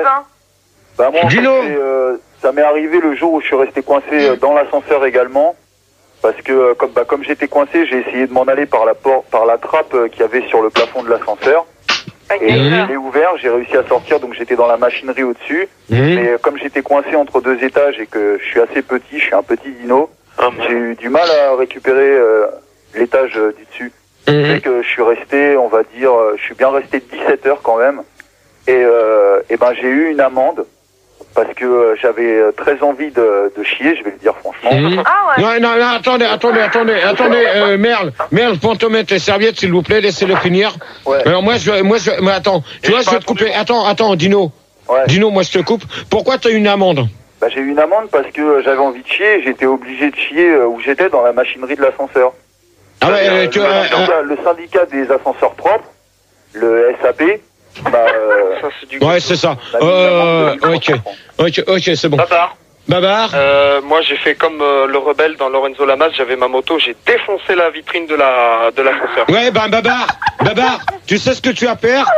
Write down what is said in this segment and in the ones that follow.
hein. Bah moi, en fait, Dino. ça m'est arrivé le jour où je suis resté coincé dans l'ascenseur également. Parce que comme j'étais coincé, j'ai essayé de m'en aller par la trappe qu'il y avait sur le plafond de l'ascenseur. Et je l'ai ouvert, j'ai réussi à sortir, donc j'étais dans la machinerie au-dessus. Mais comme j'étais coincé entre deux étages et que je suis assez petit, je suis un petit dino, j'ai eu du mal à récupérer l'étage du dessus. C'est que je suis resté, on va dire, je suis bien resté 17 heures quand même. Et ben j'ai eu une amende. Parce que j'avais très envie de chier, je vais le dire franchement. Ah ouais. Non, attendez, Merle, Fantomètre et serviette, s'il vous plaît, laissez-le finir. Ouais. Alors mais attends, tu vois, je vais te couper. Attends, Dino. Ouais. Dino, moi je te coupe. Pourquoi t'as eu une amende? Bah j'ai eu une amende parce que j'avais envie de chier, j'étais obligé de chier où j'étais dans la machinerie de l'ascenseur. Ah ouais, le syndicat des ascenseurs propres, le SAP, Ça, c'est du ouais, c'est ça. Ok, c'est bon. Babar. Moi, j'ai fait comme le rebelle dans Lorenzo Lamas. J'avais ma moto, j'ai défoncé la vitrine de l'ascenseur. Ouais, Babar, tu sais ce que tu as à faire?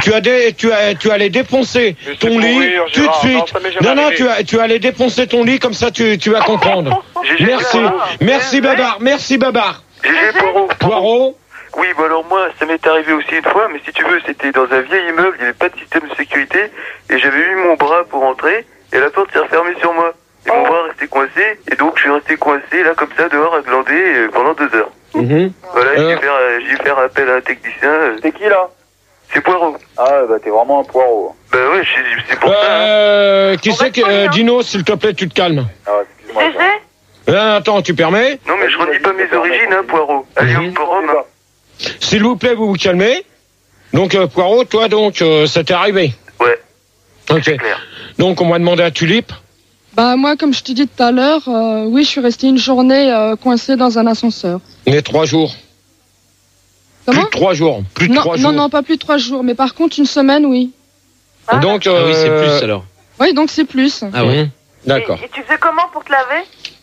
Tu allais défoncer ton lit tout de suite. Non, tu allais défoncer ton lit, comme ça tu vas comprendre. Merci Babar. GG Poirot. Oui, bah alors moi, ça m'est arrivé aussi une fois, mais si tu veux, c'était dans un vieil immeuble, il n'y avait pas de système de sécurité, et j'avais eu mon bras pour entrer, et la porte s'est refermée sur moi. Et mon bras restait coincé, et donc je suis resté coincé, là, comme ça, dehors, à glander, pendant 2 heures. Voilà, j'ai dû faire appel à un technicien. C'était qui là? C'est Poirot. Ah bah t'es vraiment un poireau. Bah ouais, c'est pour ça. Qui c'est que... Dino, s'il te plaît, tu te calmes. Ah, excuse-moi. GG. Attends, tu permets? Non, mais je redis pas mes origines, hein, Poirot. Allez, au forum, hein. S'il vous plaît, vous vous calmez. Donc, Poirot, toi, ça t'est arrivé? Ouais. Ok. C'est clair. Donc, on m'a demandé à Tulipe. Bah moi, comme je t'ai dit tout à l'heure, oui, je suis restée une journée coincée dans un ascenseur. Mais 3 jours. Comment? Plus de 3 jours. Non, pas plus de 3 jours. Mais par contre, une semaine, oui. Donc, oui, c'est plus alors. Oui, donc c'est plus. Ah ouais. D'accord. Et tu faisais comment pour te laver?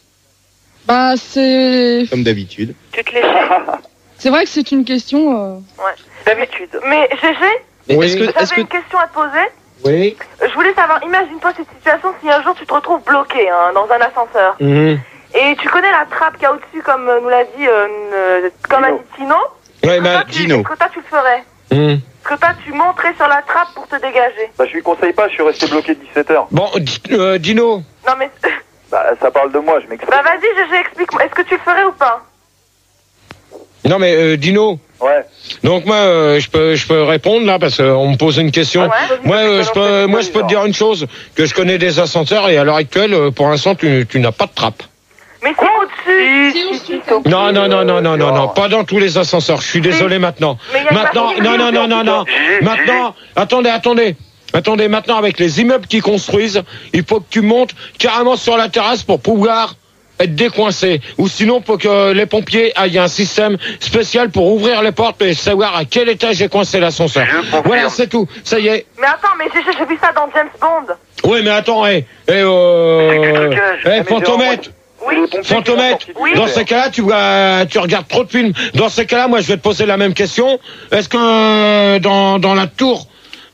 Bah c'est... Comme d'habitude. Tu te léchais? C'est vrai que c'est une question... Ouais. D'habitude. Mais GG, Oui. j'avais une question à te poser. Oui. Je voulais savoir, imagine-toi cette situation si un jour tu te retrouves bloqué dans un ascenseur. Et tu connais la trappe qu'il y a au-dessus, comme nous l'a dit, comme a dit Tino. Ouais, Dino. Est-ce que toi tu le ferais? Est-ce que toi tu monterais sur la trappe pour te dégager? Bah je lui conseille pas, je suis resté bloqué 17 heures. Bon, Dino. Non mais... Bah ça parle de moi, je m'explique. Bah vas-y GG, explique-moi, est-ce que tu le ferais ou pas? Non, mais Dino. Ouais. Donc moi, je peux répondre là parce qu'on me pose une question. Ouais. Je peux te dire une chose, que je connais des ascenseurs et à l'heure actuelle, pour l'instant, tu n'as pas de trappe. Mais c'est au-dessus. Non, pas dans tous les ascenseurs. Je suis désolé maintenant. Maintenant, non. Maintenant, attendez, maintenant avec les immeubles qui construisent, il faut que tu montes carrément sur la terrasse pour pouvoir être décoincé, ou sinon pour que les pompiers aillent un système spécial pour ouvrir les portes et savoir à quel étage est coincé l'ascenseur. Voilà, c'est tout, ça y est. Mais attends, mais j'ai vu ça dans James Bond. Oui, mais attends, Fantomètre. Oui. Fantomètre, Oui. dans ces cas-là, tu regardes trop de films. Dans ces cas-là, moi, je vais te poser la même question. Est-ce que dans la tour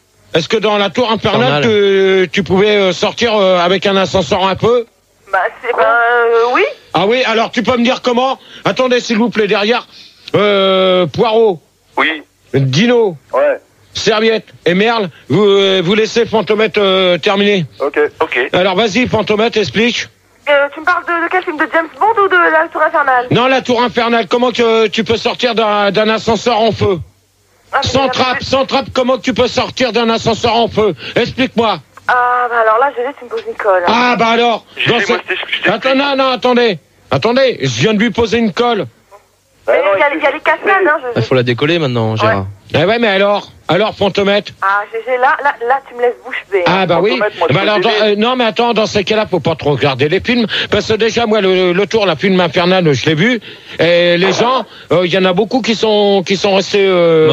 infernale, tu pouvais sortir avec un ascenseur un peu? Oui. Ah oui, alors tu peux me dire comment? Attendez, s'il vous plaît, derrière. Poirot. Oui. Dino. Ouais. Serviette et Merle, vous laissez Fantomètre terminer. Ok. Alors vas-y, Fantomètre, explique. Tu me parles de quel film? De James Bond ou de la Tour Infernale? Non, la tour infernale, comment que tu peux sortir d'un ascenseur en feu? Sans trappe, comment que tu peux sortir d'un ascenseur en feu? Explique-moi. Ah, bah alors là, tu me poses une colle. Ah, bah alors. Attends, non, attendez, je viens de lui poser une colle. Mais il y a les cascades, hein. Il faut la décoller maintenant, Gérard. Eh ouais, mais alors, Fantomètre. Ah, GG, là, tu me laisses bouche bée. Ah, bah oui. Bah alors, non, mais attends, dans ces cas-là, faut pas trop regarder les films, parce que déjà, moi, le tour, la film infernale, je l'ai vu, et les gens, il y en a beaucoup qui sont restés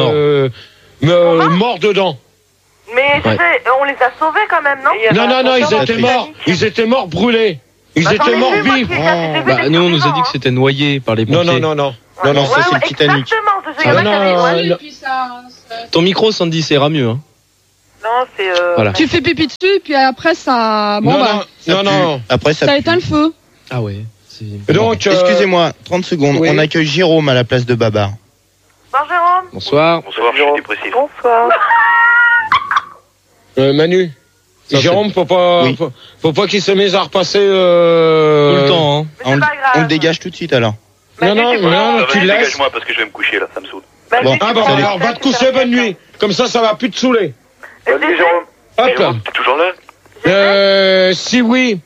morts dedans. Mais on les a sauvés quand même, non? Non, ils étaient morts brûlés. Ils étaient morts vifs. Nous, on nous a dit que c'était noyé par les pompiers. Non, ça c'est le Titanic. Exactement, non. Ton micro, Sandy, ça ira mieux. Hein. Non, c'est... Voilà. Tu fais pipi dessus, et puis après, ça... Bon, non. Après, ça éteint le feu. Ah ouais. Donc, excusez-moi, 30 secondes. Oui. On accueille Jérôme à la place de Babar. Bonjour, Jérôme. Bonsoir. Bonsoir, je suis dépressif. Bonsoir. Manu. Ça, Jérôme, faut pas qu'il se mette à repasser. Tout le temps, hein. Mais c'est pas grave. On le dégage tout de suite alors. Non, tu le laisses. Dégage-moi parce que je vais me coucher là, ça me saoule. Bon. Ah bon, alors va te coucher, bonne nuit. Comme ça va plus te saouler. Vas-y, Jérôme. Hop. Jérôme, t'es toujours là? Si oui,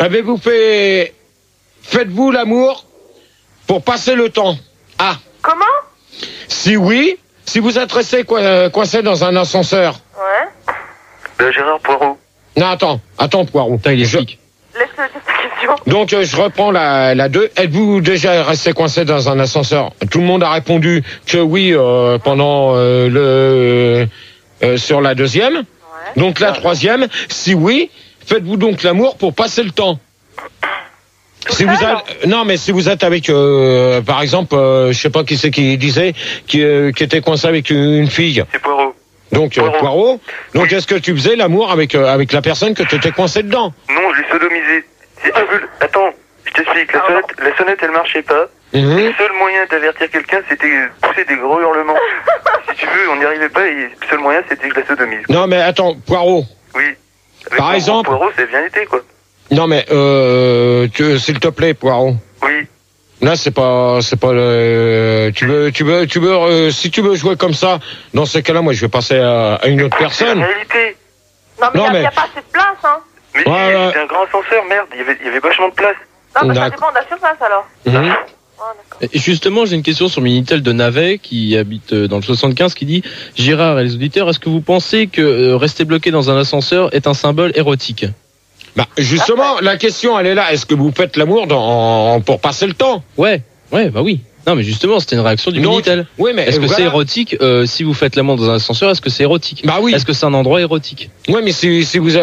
faites-vous l'amour pour passer le temps? Ah. Comment? Si oui, si vous êtes resté coincé dans un ascenseur. Ouais. Gérard Poirot. Non, attends, Poirot. Putain, il explique. Laisse-le dire ta question. Donc, je reprends la 2. Êtes-vous déjà resté coincé dans un ascenseur? Tout le monde a répondu que oui pendant sur la deuxième. Ouais. Donc, la troisième, si oui, faites-vous donc l'amour pour passer le temps? Si vous êtes, non, mais si vous êtes avec, par exemple, je sais pas qui c'est qui disait, qui était coincé avec une fille. C'est Poirot. Donc, Poirot. Donc, est-ce que tu faisais l'amour avec la personne que tu étais coincé dedans? Non, je l'ai sodomisé. Si tu veux... Attends, je t'explique. La sonnette, elle marchait pas. Le seul moyen d'avertir quelqu'un, c'était pousser des gros hurlements. Si tu veux, on n'y arrivait pas et le seul moyen, c'était que je la sodomise. Non, mais attends, Poirot. Oui. Par exemple. Poirot, c'est bien été, quoi. Non, mais, s'il te plaît, Poirot. Oui. Là, c'est pas le, si tu veux jouer comme ça, dans ce cas-là, moi, je vais passer à une autre personne. En réalité. Non, mais il n'y a pas assez de place, hein. Mais c'était un grand ascenseur, merde, il y avait vachement de place. Non, mais ça dépend de la surface, alors. Et justement, j'ai une question sur Minitel de Navet, qui habite dans le 75, qui dit: Gérard et les auditeurs, est-ce que vous pensez que rester bloqué dans un ascenseur est un symbole érotique? Bah, justement, la question, elle est là. Est-ce que vous faites l'amour pour passer le temps? Ouais, bah oui. Non, mais justement, c'était une réaction du Minitel. Oui, mais est-ce que c'est érotique si vous faites l'amour dans un ascenseur? Est-ce que c'est érotique? Bah oui. Est-ce que c'est un endroit érotique? Oui, mais s'il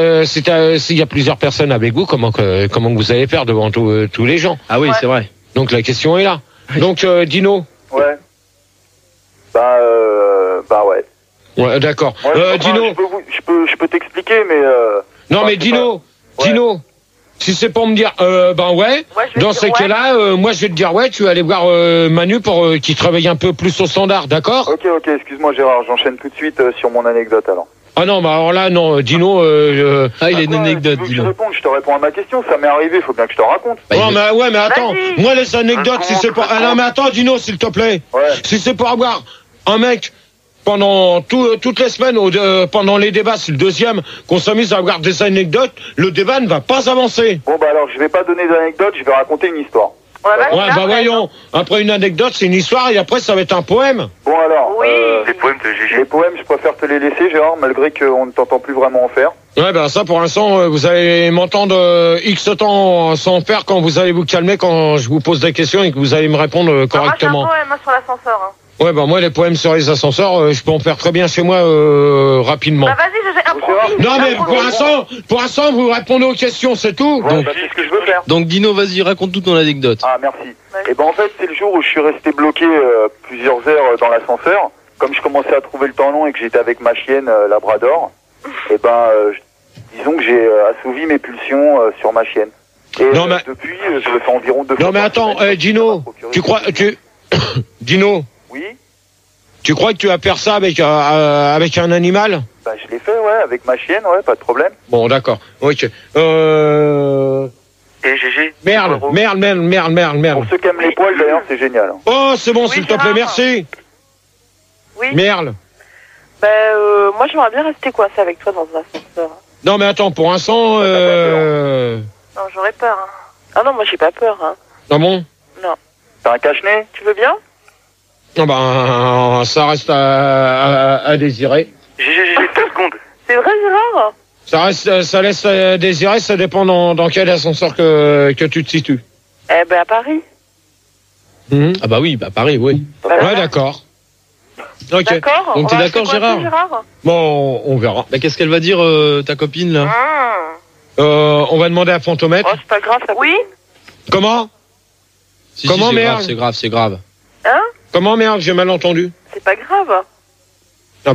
y a plusieurs personnes avec vous, comment vous allez faire devant tous les gens? Ah oui, c'est vrai. Donc la question est là. Donc Dino. Ouais. Bah ouais. Ouais, d'accord. Ouais, Dino. Je peux t'expliquer, mais. Non, mais Dino. Ouais. Dino. Si c'est pour me dire, dans ce cas-là, moi je vais te dire, ouais, tu vas aller voir Manu pour qu'il travaille un peu plus au standard, d'accord? Ok, excuse-moi Gérard, j'enchaîne tout de suite sur mon anecdote alors. Ah non, bah alors là, non, Dino... il a une anecdote, Dino. Je te réponds à ma question, ça m'est arrivé, faut bien que je te raconte. Mais attends, moi les anecdotes, si c'est pour... Ah non, mais attends, Dino, s'il te plaît. Ouais. Si c'est pour avoir un mec... Pendant toutes les semaines, pendant les débats, c'est le deuxième, qu'on s'amuse à avoir des anecdotes, le débat ne va pas avancer. Bon, bah alors, je vais pas donner d'anecdote, je vais raconter une histoire. Ouais, bah voyons. Après une anecdote, c'est une histoire, et après, ça va être un poème. Bon, alors, les poèmes de Gégé. Les poèmes, je préfère te les laisser, Gérard, malgré qu'on ne t'entend plus vraiment en faire. Ouais, bah ça, pour l'instant, vous allez m'entendre X temps sans faire quand vous allez vous calmer, quand je vous pose des questions et que vous allez me répondre correctement. Moi, j'ai un poème sur l'ascenseur, hein. Ouais, bah moi, les poèmes sur les ascenseurs, je peux en faire très bien chez moi rapidement. Bah vas-y, j'ai improvise. Non, mais pour l'instant, vous répondez aux questions, c'est tout. Ouais, donc, c'est ce que je veux faire. Donc Dino, vas-y, raconte toute ton anecdote. Ah, merci. Et ben en fait, c'est le jour où je suis resté bloqué plusieurs heures dans l'ascenseur. Comme je commençais à trouver le temps long et que j'étais avec ma chienne Labrador, et ben disons que j'ai assouvi mes pulsions sur ma chienne. Et depuis, je le fais environ 2 fois. Non, mais attends, Dino, Dino. Oui. Tu crois que tu vas faire ça avec un animal? Bah je l'ai fait, ouais, avec ma chienne, ouais, pas de problème. Bon, d'accord. Ok. Et Gégé. Merde. Pour ceux qui aiment les poils, d'ailleurs, c'est génial. Oh, c'est bon, s'il te plaît, merci. Oui. Merle. Moi, j'aimerais bien rester coincé avec toi dans un ascenseur. Non, mais attends, pour l'instant, Non, j'aurais peur, hein. Ah non, moi, j'ai pas peur, hein. Ah bon? Non. T'as un cache-nez? Tu veux bien? Non, ben, ça reste à désirer. Gégé, 2 secondes. C'est vrai, Gérard? Ça laisse à désirer, ça dépend dans quel ascenseur que tu te situes. Eh ben, à Paris. Ah bah oui, bah Paris, oui. Ouais, d'accord. Ok. D'accord. Donc t'es d'accord, Gérard? Bon, on verra. Bah qu'est-ce qu'elle va dire, ta copine, là? On va demander à Fantomètre. Oh, c'est pas grave, ça. Oui? Comment? Si, Comment, c'est merde? C'est grave. Hein? Comment, merde? J'ai mal entendu. C'est pas grave. Ah bon?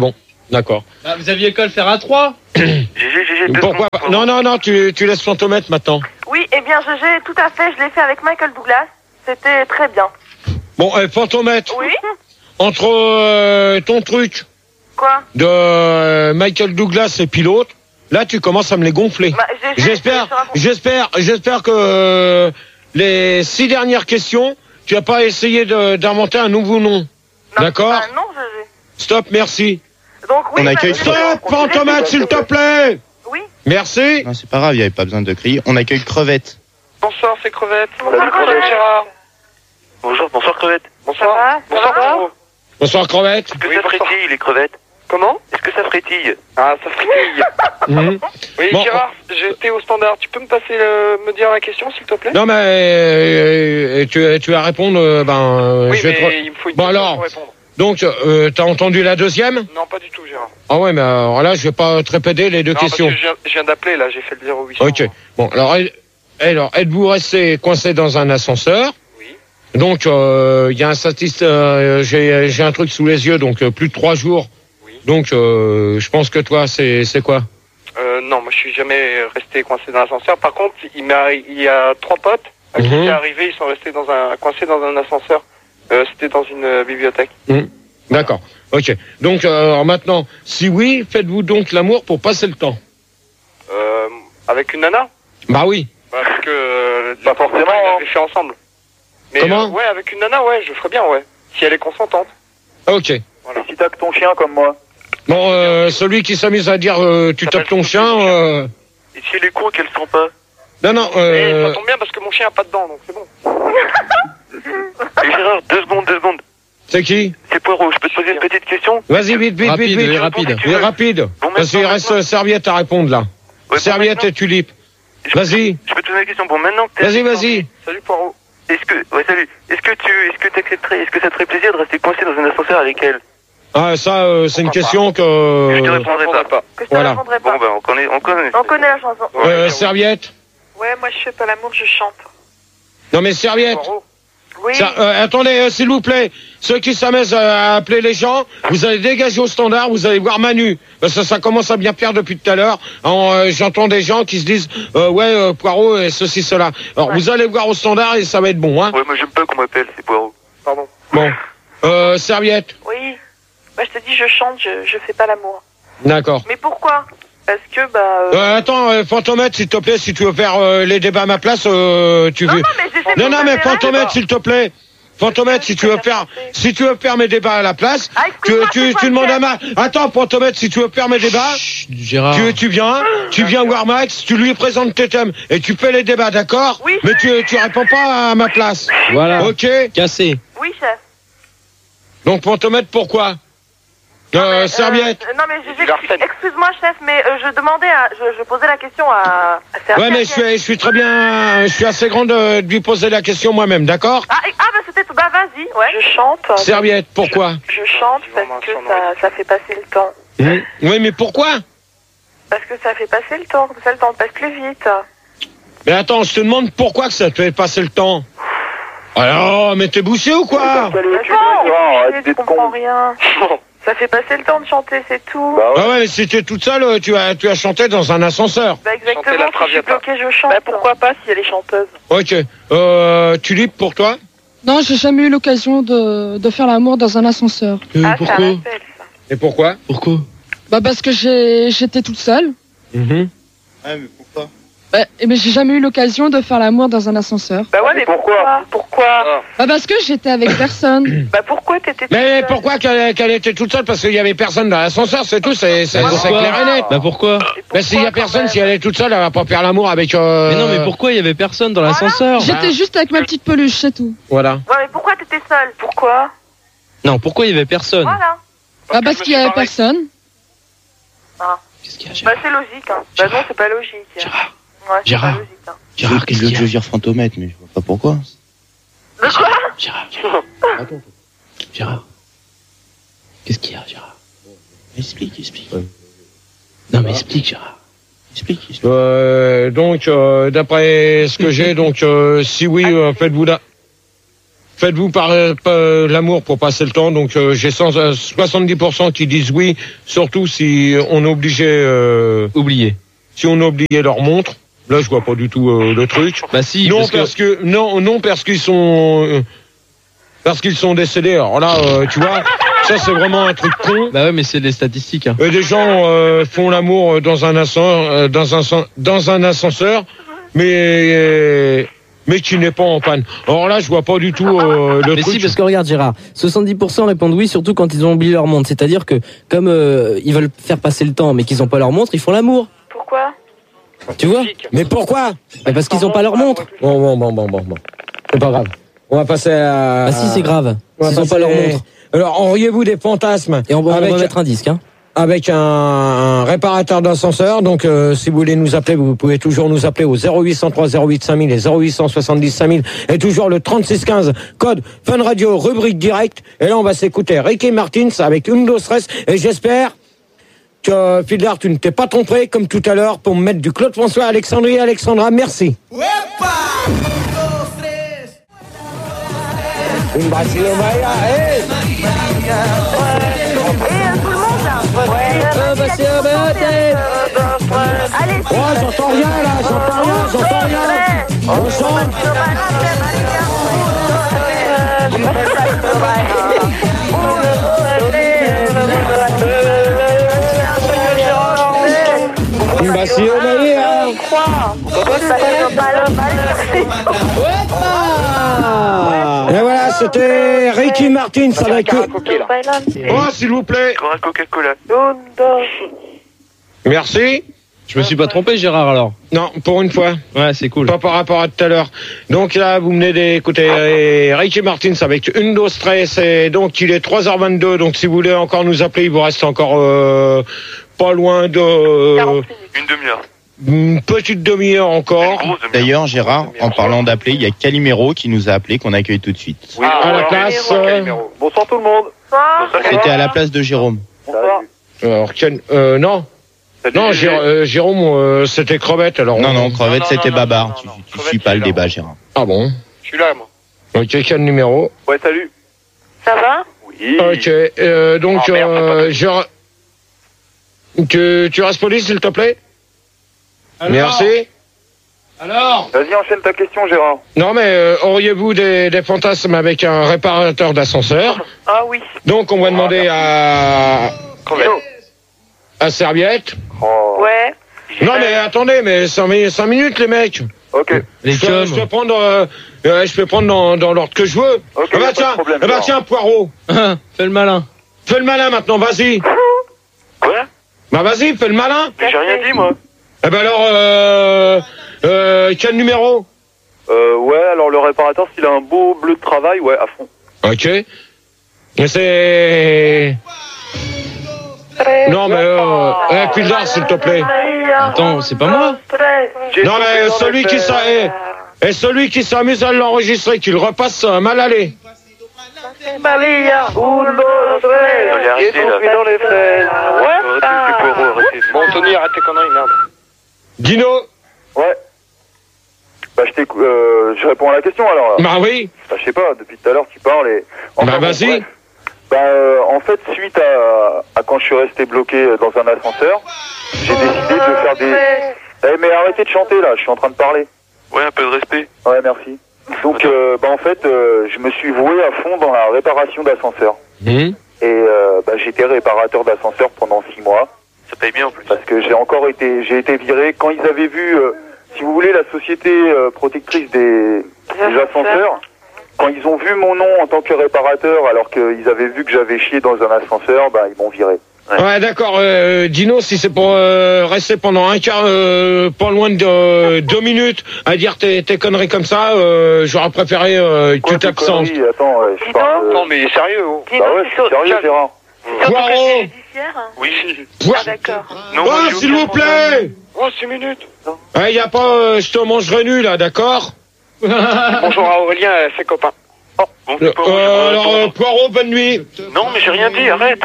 D'accord. Bah, vous aviez qu'à le faire à 3. GG, Pourquoi pas? Non, tu laisses Fantomètre maintenant. Oui, eh bien, GG, tout à fait, je l'ai fait avec Michael Douglas. C'était très bien. Bon, Fantomètre. Oui. Entre ton truc Quoi de Michael Douglas et pilote, là tu commences à me les gonfler. Bah, J'espère que les 6 dernières questions, tu n'as pas essayé d'inventer un nouveau nom. D'accord? Non, GG. Stop, merci. Donc, oui, On accueille Stop, Fantomètre, s'il te plaît. Oui. Merci. Non, c'est pas grave, il n'y avait pas besoin de crier. On accueille Crevette. Bonsoir, c'est Crevette. Bonsoir, Crevette. Gérard. Bonsoir Crevette. Bonsoir. Bonsoir, Pierrot. Bonsoir, Crevette. Est-ce que ça frétille les crevettes? Comment? Est-ce que ça frétille? Ah, ça frétille. Oui, Bon. Gérard, j'étais au standard. Tu peux me passer, me dire la question, s'il te plaît? Non, mais tu vas répondre. Oui, je vais mais il me faut une Bon, question alors. pour répondre. Donc, t'as entendu la deuxième? Non, pas du tout, Gérard. Ah ouais, mais alors là, je vais pas te répéter les deux Non, questions. parce que je viens d'appeler, là, j'ai fait le 0800. Ok. Bon, alors êtes-vous resté coincé dans un ascenseur? Oui. Donc, il y a un j'ai un truc sous les yeux, donc plus de 3 jours. Oui. Donc, je pense que toi, c'est quoi? Non, moi, je suis jamais resté coincé dans l'ascenseur. Par contre, il y a 3 potes à qui c'est arrivé, ils sont restés coincés dans un ascenseur. C'était dans une bibliothèque. D'accord. Ok. Donc, alors maintenant, si oui, faites-vous donc l'amour pour passer le temps? Avec une nana? Bah oui. Parce que Pas forcément, on l'avait fait ensemble. Mais Comment ouais, avec une nana, ouais, je ferais bien, ouais. Si elle est consentante. Ok. Voilà. Si t'as que ton chien comme moi. Bon, celui qui s'amuse à dire tu tapes ton chien. Et si elle est con et qu'elle sent pas? Non. Et ça tombe bien parce que mon chien a pas de dents, donc c'est bon. Et Gérard, 2 secondes. C'est qui? C'est Poirot, je peux te poser une petite question? Vas-y, vite. Rapide. Oui, rapide. Bon, Parce qu'il reste Serviette à répondre là. Ouais, Serviette bon, et Tulipe. Vas-y. Je peux te poser une question. Bon, maintenant que t'es... Vas-y. Salut Poirot. Salut. Est-ce que t'accepterais, est-ce que ça te ferait plaisir de rester coincé dans un ascenseur avec elle? Ah, ça, c'est une question Je te que... répondrai pas. Que je te Voilà. répondrai Bon, pas. ben, on connaît. On connaît la chanson. Serviette. Ouais, moi, je fais pas l'amour, je chante. Non mais Serviette. Poirot. Oui. Attendez, s'il vous plaît. Ceux qui s'amusent à appeler les gens, vous allez dégager au standard, vous allez voir Manu. Parce que ça commence à bien faire depuis tout à l'heure. J'entends des gens qui se disent Poirot et ceci, cela. Alors vous allez voir au standard et ça va être bon, hein. Ouais, moi j'aime pas qu'on m'appelle, c'est Poirot. Pardon. Bon. Serviette. Oui. Bah, je te dis, je chante, je fais pas l'amour. D'accord. Mais pourquoi? Parce que, Attends, Fantomètre, s'il te plaît, si tu veux faire les débats à ma place, tu Non, veux... mais j'essaie de Non, mais me Fantomètre, s'il te plaît. Fantomètre, si tu veux faire mes débats à la place, Ah, tu demandes à ma... Attends, Fantomètre, si tu veux faire mes débats, Gérard. tu viens voir Max, tu lui présentes tes thèmes et tu fais les débats, d'accord? Oui, Mais tu réponds pas à ma place. Voilà. Ok? Cassé. Oui, chef. Donc, Fantomètre, pourquoi? Serviette. Non, mais excuse-moi, chef, mais je demandais je posais la question à Serviette. Ouais, mais je suis très bien, je suis assez grand de lui poser la question moi-même, d'accord? Bah, c'était tout. Bah, vas-y, ouais. Je chante. Serviette, pourquoi? Je chante parce que ça fait passer le temps. Oui, mais pourquoi? Parce que ça fait passer le temps, comme ça le temps passe plus vite. Mais attends, je te demande pourquoi que ça te fait passer le temps? Alors, mais t'es bouché ou quoi? Je comprends rien. Ça fait passer le temps de chanter, c'est tout. Ah ouais, mais si tu es toute seule, tu as chanté dans un ascenseur. Bah exactement, si je suis bloquée, je chante. Bah pourquoi pas si elle est chanteuse. Ok. Tulipe, pour toi? Non, j'ai jamais eu l'occasion de faire l'amour dans un ascenseur. Pourquoi? Et pourquoi? Pourquoi? Bah parce que j'étais toute seule. Ouais, mais pourquoi? Mais j'ai jamais eu l'occasion de faire l'amour dans un ascenseur. Bah ouais, mais pourquoi? Bah parce que j'étais avec personne. Bah pourquoi t'étais toute Mais seule? pourquoi qu'elle était toute seule? Parce qu'il y avait personne dans l'ascenseur, c'est tout, c'est clair et net. Bah pourquoi? Mais s'il y a personne, si elle est toute seule, elle va pas faire l'amour avec... Mais non, mais pourquoi il y avait personne dans l'ascenseur? J'étais juste avec ma petite peluche, c'est tout. Voilà. Ouais, mais pourquoi t'étais seule? Pourquoi? Non, pourquoi il y avait personne? Voilà. Bah parce qu'il y avait personne. Qu'est-ce qu'il y a, Bah Gérard? c'est logique, hein. Bah non, c'est pas logique. Gérard. Ouais, c'est Gérard. pas logique, hein. Gérard, qu'est-ce Je veux qu'il que y a? je vire Fantomètre, mais je vois pas pourquoi. De quoi? Gérard. Gérard. Qu'est-ce qu'il y a, Gérard? Explique. Non, mais explique, Gérard. Explique. Donc, d'après ce que j'ai, donc, si oui, faites-vous l'amour pour passer le temps. Donc j'ai 70% qui disent oui, surtout si on est obligé oublié. Si on a oublié leur montre. Là, je vois pas du tout le truc. Bah si. Non, parce qu'ils sont décédés. Alors là, tu vois, ça c'est vraiment un truc con. Bah ouais, mais c'est des statistiques. Hein. Des gens font l'amour dans un ascenseur, mais qui n'est pas en panne. Alors là, je vois pas du tout le mais truc. si, parce que regarde Gérard, 70% répondent oui, surtout quand ils ont oublié leur montre. C'est-à-dire que comme ils veulent faire passer le temps, mais qu'ils ont pas leur montre, ils font l'amour. Pourquoi? Tu vois? Mais pourquoi? Parce qu'ils ont pas leur montre. Bon. C'est pas grave. On va passer à... Ah si, c'est grave. S'ils ont pas leur montre. Alors, auriez-vous des fantasmes? Et on va mettre un disque, hein. Avec un réparateur d'ascenseur. Donc, si vous voulez nous appeler, vous pouvez toujours nous appeler au 0803 08 5000 et 0870 5000 et toujours le 3615, code Fun Radio, rubrique direct. Et là, on va s'écouter Ricky Martin avec Undo Stress. Et j'espère que, Fiddler, tu ne t'es pas trompé, comme tout à l'heure, pour me mettre du Claude François Alexandrie. Alexandra, merci. Une Brasilia, hey! Tout le monde là. Allez, Oh, j'entends rien là, j'entends rien. On chante. Une Brasilia, Et voilà, c'était Ricky Martin avec eux. Oh, s'il vous plaît. Encore un Coca-Cola. Merci. Je me suis pas trompé, Gérard, alors. Non, pour une fois. Ouais, c'est cool. Pas par rapport à tout à l'heure. Donc là, vous venez d'écouter Ricky Martin avec Undo Stress. Et donc, il est 3h22. Donc, si vous voulez encore nous appeler, il vous reste encore pas loin de... Une demi-heure. Une petite demi-heure encore. D'ailleurs, Gérard, en parlant d'appeler, il y a Calimero qui nous a appelé, qu'on accueille tout de suite. Oui, à la place. Bonsoir tout le monde. C'était à la place de Jérôme. Bonsoir. Alors, non. Non, Jérôme, c'était Crevette. Alors Non, Crevette, c'était Babar. Tu suis pas le débat, Gérard. Ah bon? Je suis là, moi. Ok, quel numéro? Ouais, salut. Ça va? Oui. Ok, donc, tu restes poli, s'il te plaît? Alors, merci. Alors? Vas-y, enchaîne ta question, Gérard. Non, mais auriez-vous des fantasmes avec un réparateur d'ascenseur? Ah oui. Donc, on va demander à Serviette. Oh. Ouais. Non, mais attendez, mais 5 minutes, les mecs. Ok. Je peux prendre dans l'ordre que je veux. Ok, Ah bah pas de tiens, problème, tiens, Poirot. Fais le malin. Fais le malin maintenant, vas-y. Quoi? Bah vas-y, fais le malin. Mais j'ai rien dit, moi. Eh ben alors, quel numéro? Ouais, alors le réparateur, s'il a un beau bleu de travail, ouais, à fond. Ok. Mais c'est... Non, mais Pildar, s'il te plaît. Attends, c'est pas moi. Non, mais celui qui s'amuse à l'enregistrer, qu'il repasse mal allé. Maria, Dans les fraises. Bon, Tony, arrête tes conneries, merde. Dino. Ouais. Bah, je réponds à la question alors. Bah oui. Bah, je sais pas, depuis tout à l'heure tu parles et... Enfin, bah vas-y. Bref. Bah, en fait, suite à quand je suis resté bloqué dans un ascenseur, j'ai décidé de faire des... Eh, mais arrêtez de chanter là, je suis en train de parler. Ouais, un peu de respect. Ouais, merci. Donc, en fait, je me suis voué à fond dans la réparation d'ascenseurs. Et j'étais réparateur d'ascenseurs pendant 6 mois. Ça paye bien en plus. Parce que j'ai été viré quand ils avaient vu, si vous voulez, la société protectrice des ascenseurs. Quand ils ont vu mon nom en tant que réparateur, alors qu'ils avaient vu que j'avais chié dans un ascenseur, bah ils m'ont viré. Ouais, d'accord. Dino, si c'est pour rester pendant un quart, pas loin de 2 minutes, à dire tes conneries comme ça, j'aurais préféré que tu t'absentes. Attends, je parle. Non, mais sérieux, oh. Bah ouais, c'est sérieux, Gérard. Poirot. Oui. Ah, d'accord. Non, Oh, s'il vous plaît. Oh, 6 minutes. Il y a pas, je te mangerai nu là, d'accord? Bonjour à Aurélien et ses copains. Bon, c'est pas alors, Poirot, bonne nuit. Non, mais j'ai rien dit, arrête.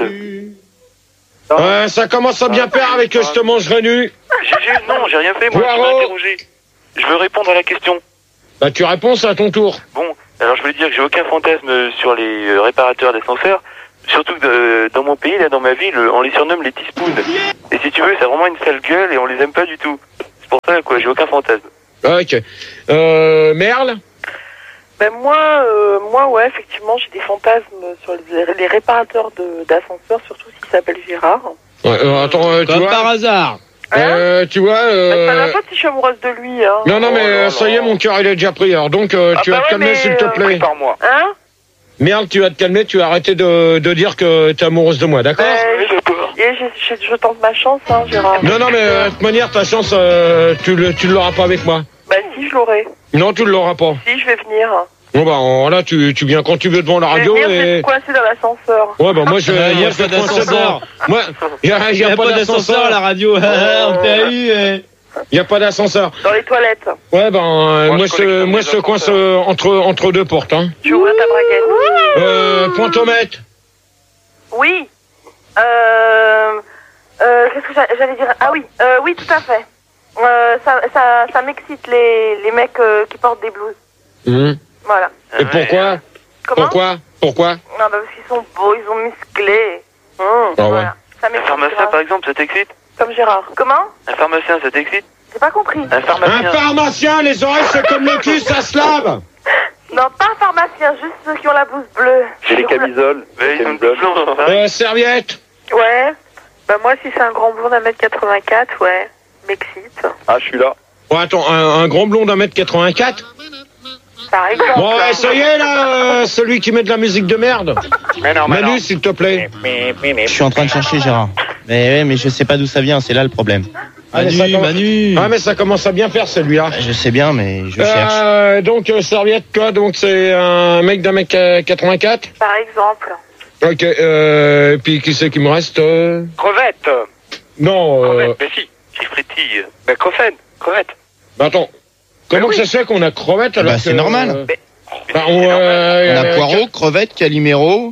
Ça commence à bien faire avec que je te mangerai nu. Non, j'ai rien fait, moi, je m'ai interrogé. Je veux répondre à la question. Bah, tu réponds, c'est à ton tour. Bon, Alors je voulais dire que j'ai aucun fantasme sur les réparateurs d'ascenseurs. Surtout que dans mon pays, là, dans ma ville, on les surnomme les teaspoons. Et si tu veux, c'est vraiment une sale gueule et on les aime pas du tout. C'est pour ça, quoi, j'ai aucun fantasme. Ok. Merle? Ben moi, ouais, effectivement, j'ai des fantasmes sur les réparateurs d'ascenseurs, surtout s'ils s'appellent Gérard. Ouais, attends, tu Comme vois... par hasard. tu vois... Ça n'a pas si je suis amoureuse de lui, hein. Non, mais ça y est, mon cœur, il est déjà pris. Alors, donc, tu vas te calmer, s'il te plaît. Par mois. Hein? Merde, tu vas te calmer, tu vas arrêter de dire que t'es amoureuse de moi, d'accord? Je tente ma chance, hein, Gérard. Non, mais de toute manière, ta chance, tu l'auras pas avec moi. Bah si, je l'aurai. Non, tu l'auras pas. Si, je vais venir. Bon, bah, là, tu viens quand tu veux devant la radio je vais coincer dans l'ascenseur. Ouais, bah, moi, Il n'y a pas d'ascenseur. Moi, il y a pas d'ascenseur à la radio. On t'a eu. Il n'y a pas d'ascenseur. Dans les toilettes. Ouais, moi, je se coince entre deux portes, hein. Tu ouvres ta braguette. Pointomètre. Oui. Qu'est-ce que j'allais dire? Ah oui, oui, tout à fait. Ça m'excite les mecs qui portent des blouses. Voilà. Et pourquoi? Comment? Pourquoi? Non, bah parce qu'ils sont beaux, ils sont musclés. Voilà. Ça Un m'excite. pharmacien, par exemple, ça t'excite? Comme Gérard. Comment? Un pharmacien, ça t'excite? J'ai pas compris. Un pharmacien. Un pharmacien, les oreilles, c'est comme le cul, ça se lave. Non, pas un pharmacien, juste ceux qui ont la blouse bleue. J'ai les camisoles. Mais ils sont tous blancs. Serviette. Ouais. Bah moi, si c'est un grand blond d'1m84, ouais. M'excite. Ah, je suis là. Bon, attends, un grand blond d'1m84? Par exemple. Bon, ouais, ça y est, là, celui qui met de la musique de merde. Manu, s'il te plaît. Je suis en train de chercher Gérard. Mais je sais pas d'où ça vient, c'est là le problème. Manu. Ah, mais ça commence à bien faire, celui-là. Je sais bien, mais je cherche. Donc, serviette, quoi? Donc, c'est un mec d'1m84? Par exemple. Ok, puis qui c'est qui me reste? Crevette. Non, Crevette, mais si. Qui frétille. Mais crevette. Bah attends. Comment ça se fait qu'on a crevette alors C'est normal. on a poireau, crevette, calimero,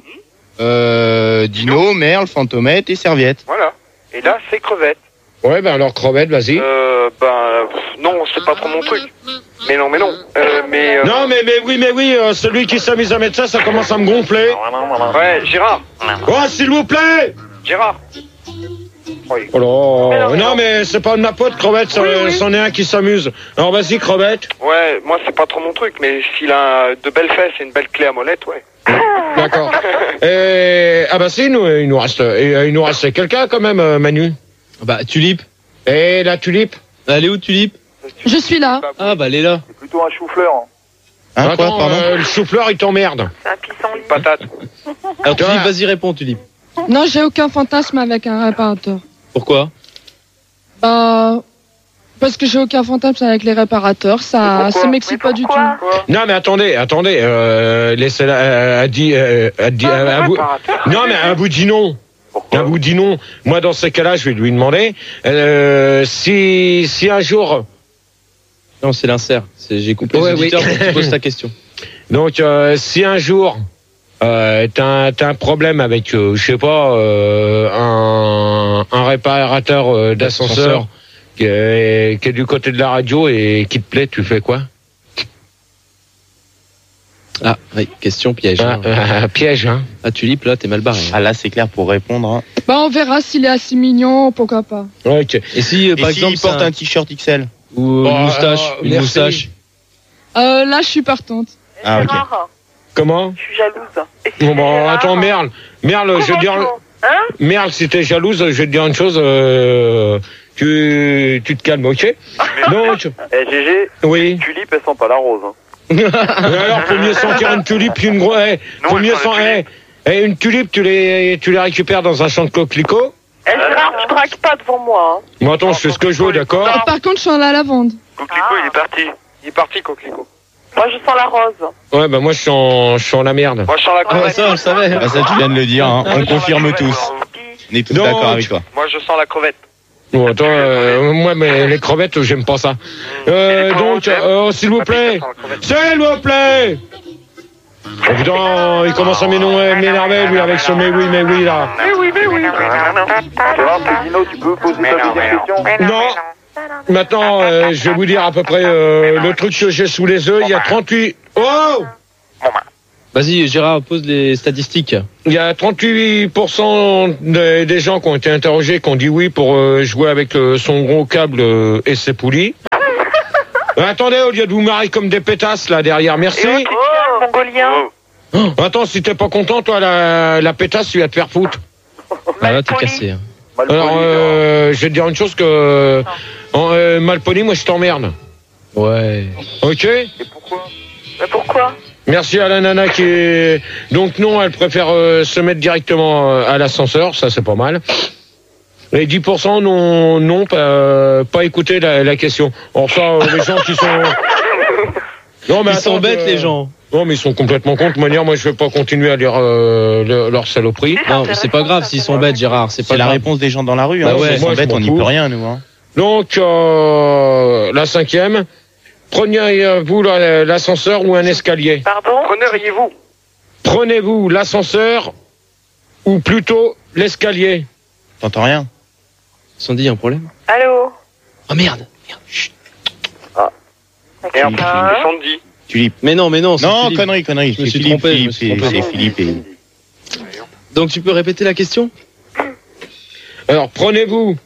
dino, merle, fantomètre et serviette. Voilà. Et là, c'est crevette. Ouais, ben alors crevette, vas-y. Non, c'est pas trop mon truc. Mais non. Non, mais oui, celui qui s'amuse à mettre ça commence à me gonfler. Ouais, Gérard. Oh, s'il vous plaît. Gérard. Oui. Oh là. Non, mais c'est pas de ma pote, crevette, c'en est un qui s'amuse. Alors vas-y, crevette. Ouais, moi c'est pas trop mon truc, mais s'il a de belles fesses et une belle clé à molette, ouais. D'accord. Ah bah si, il nous reste quelqu'un quand même, Manu. Bah, Tulipe. Et la tulipe? Elle est où, Tulipe? Je suis là. Ah, bah, elle est là. C'est plutôt un chou-fleur. Hein, Attends, quoi, pardon le chou-fleur, il t'emmerde. C'est un pissenlit. Patate. Alors, Tulipe, vas-y, réponds, Tulipe. Non, j'ai aucun fantasme avec un réparateur. Pourquoi? Bah, parce que j'ai aucun fantasme avec les réparateurs, ça m'excite pas du tout. Non, mais attendez, laissez-la, elle dit, non, mais elle vous dit non. Elle vous dit non. Moi, dans ces cas-là, je vais lui demander, si un jour... Non, c'est l'insert. J'ai coupé les auditeurs pour que tu poses ta question. Donc, si un jour, t'as un problème avec, je sais pas, un réparateur d'ascenseur qui est du côté de la radio et qui te plaît, tu fais quoi? Ah, oui, question piège. Piège, hein. Ah, Tulipe, là, t'es mal barré. Ah là, c'est clair pour répondre. Hein. Bah, on verra s'il est assez mignon, pourquoi pas. Ok. Et si, par exemple, il porte un t-shirt XL ou une moustache, une moustache. Là, je suis partante. Ah, ok. Comment? Je suis jalouse. Bon, bah, attends, Merle, je veux dire... Merle, si t'es jalouse, je vais te dire une chose, tu te calmes, ok? Donc... GG, oui. Tulipe, elles sent pas la rose. Hein. Alors, faut mieux sentir une tulipe qu'une grosse... faut mieux sentir... une tulipe, tu les récupères dans un champ de coquelicots. Gérard, tu braques pas devant moi. Hein. Bon, attends, je fais ce que je veux, d'accord? Par contre, je suis en la lavande. Coquelicot, il est parti. Il est parti, Coquelicot. Moi, je sens la rose. Ouais, bah moi, je suis en la merde. Moi, je sens la crevette. Ça, je le savais. Bah, ça, tu viens de le dire. Hein. On confirme tous. On est tous d'accord avec toi. Moi, je sens la crevette. Bon, attends, moi, mais les crevettes, j'aime pas ça. Donc, s'il vous plaît. S'il vous plaît. Oh, putain, il commence à m'énerver, lui, avec ce mais oui, là. Gérard, c'est Dino, tu peux poser ta deuxième question? Non. Maintenant, je vais vous dire à peu près le truc que j'ai sous les yeux. Il y a 38... Oh! Vas-y, Gérard, pose les statistiques. Il y a 38% des gens qui ont été interrogés qui ont dit oui pour jouer avec son gros câble et ses poulies. Attendez, au lieu de vous marier comme des pétasses là derrière, merci. Mongolien. Attends, si t'es pas content, toi, la pétasse, tu vas te faire foutre. Ah là, t'es cassé. Hein. Alors, je vais te dire une chose que... Malpoli, moi, je t'emmerde. Ouais. Ok. Et pourquoi? Mais pourquoi? Merci à la nana qui est... Donc non, elle préfère se mettre directement à l'ascenseur, ça c'est pas mal. Les 10% non, pas écouter la question. Alors ça, les gens qui sont... Non, mais ils sont bêtes, les gens. Non, mais ils sont complètement contre. De manière, moi, je vais pas continuer à lire leur saloperie. Non, c'est pas grave s'ils sont bêtes, Gérard. C'est pas la réponse des gens dans la rue. Bah Hein. ouais, S'ils sont bêtes, on n'y peut rien, nous. Hein. Donc, la 5e. Prenez-vous l'ascenseur ou un escalier? Pardon? Preneriez-vous? Prenez-vous l'ascenseur ou plutôt l'escalier? T'entends rien? Sandy, y a un problème? Allô? Oh merde. Chut. Merde, Sandy. Philippe. Mais non. Non, Philippe. connerie. Je me suis Philippe, trompé. c'est Philippe. Donc tu peux répéter la question? Alors, prenez-vous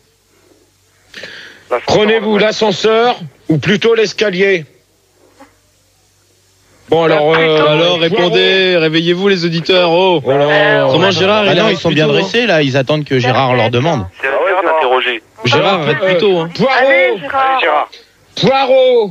l'ascenseur ou plutôt l'escalier? Bon, alors répondez, réveillez-vous les auditeurs. Oh. Comment Gérard? Ah non, ils sont bien dressés là. Ils attendent que Gérard leur demande. C'est Gérard d'interroger. Gérard, arrête plus tôt. Hein. Allez, Gérard. Poireau.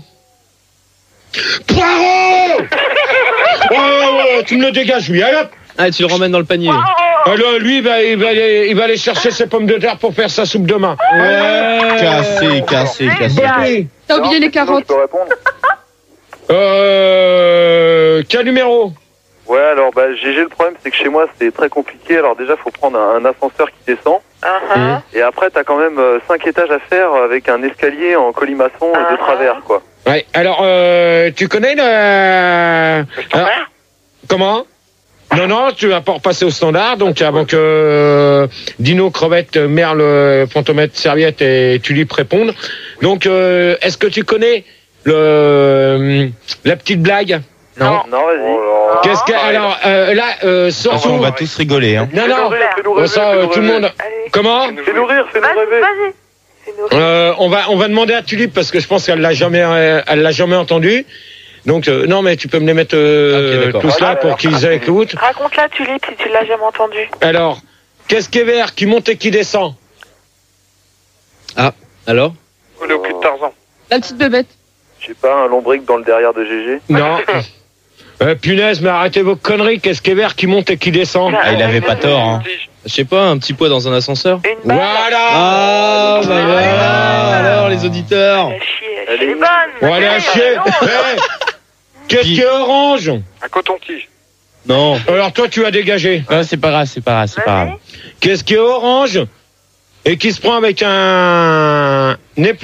Oh, tu me le dégages, lui. Allez, hop. Ah, tu le ramènes dans le panier. Alors, lui, il va aller chercher ses pommes de terre pour faire sa soupe demain. Ouais. Cassé. T'as oublié les carottes. Je peux répondre? Quel numéro? Ouais, alors GG, le problème c'est que chez moi c'est très compliqué. Alors déjà faut prendre un ascenseur qui descend. Et après t'as quand même 5 étages à faire avec un escalier en colimaçon de travers quoi. Ouais, alors tu connais comment? Non, tu vas pas repasser au standard, donc avant que Dino, Crevette, Merle, Fantomètre, Serviette et Tulipe répondent. Donc est-ce que tu connais la petite blague? Non, vas-y. Qu'est-ce que alors là surtout On va tous rigoler. Hein. Non, Fais-nous rêver, ça tout le monde. Allez. Comment? Fais-nous rire, fais-nous rêver. Vas-y. On va demander à Tulipe parce que je pense qu'elle l'a jamais entendu. Donc non mais tu peux me les mettre tous là pour qu'ils écoutent. Raconte-la, Tulipe, si tu l'as jamais entendu. Alors, qu'est-ce qui est vert, qui monte et qui descend? Ah, alors? On est au cul de Tarzan. La petite bébête. Je sais pas, un lombric dans le derrière de GG. Non. Punaise, mais arrêtez vos conneries. Qu'est-ce qui est vert, qui monte et qui descend? Ah, il avait pas tort. Hein. Je sais pas, un petit poids dans un ascenseur? Une balle. Voilà. Ah, bah voilà. Alors les auditeurs. Elle est bonne. On va aller à chier. Qu'est-ce qui est orange? Un coton-tige. Non. Alors toi, tu as dégagé. Ah, c'est pas grave. Qu'est-ce qui est orange et qui se prend avec un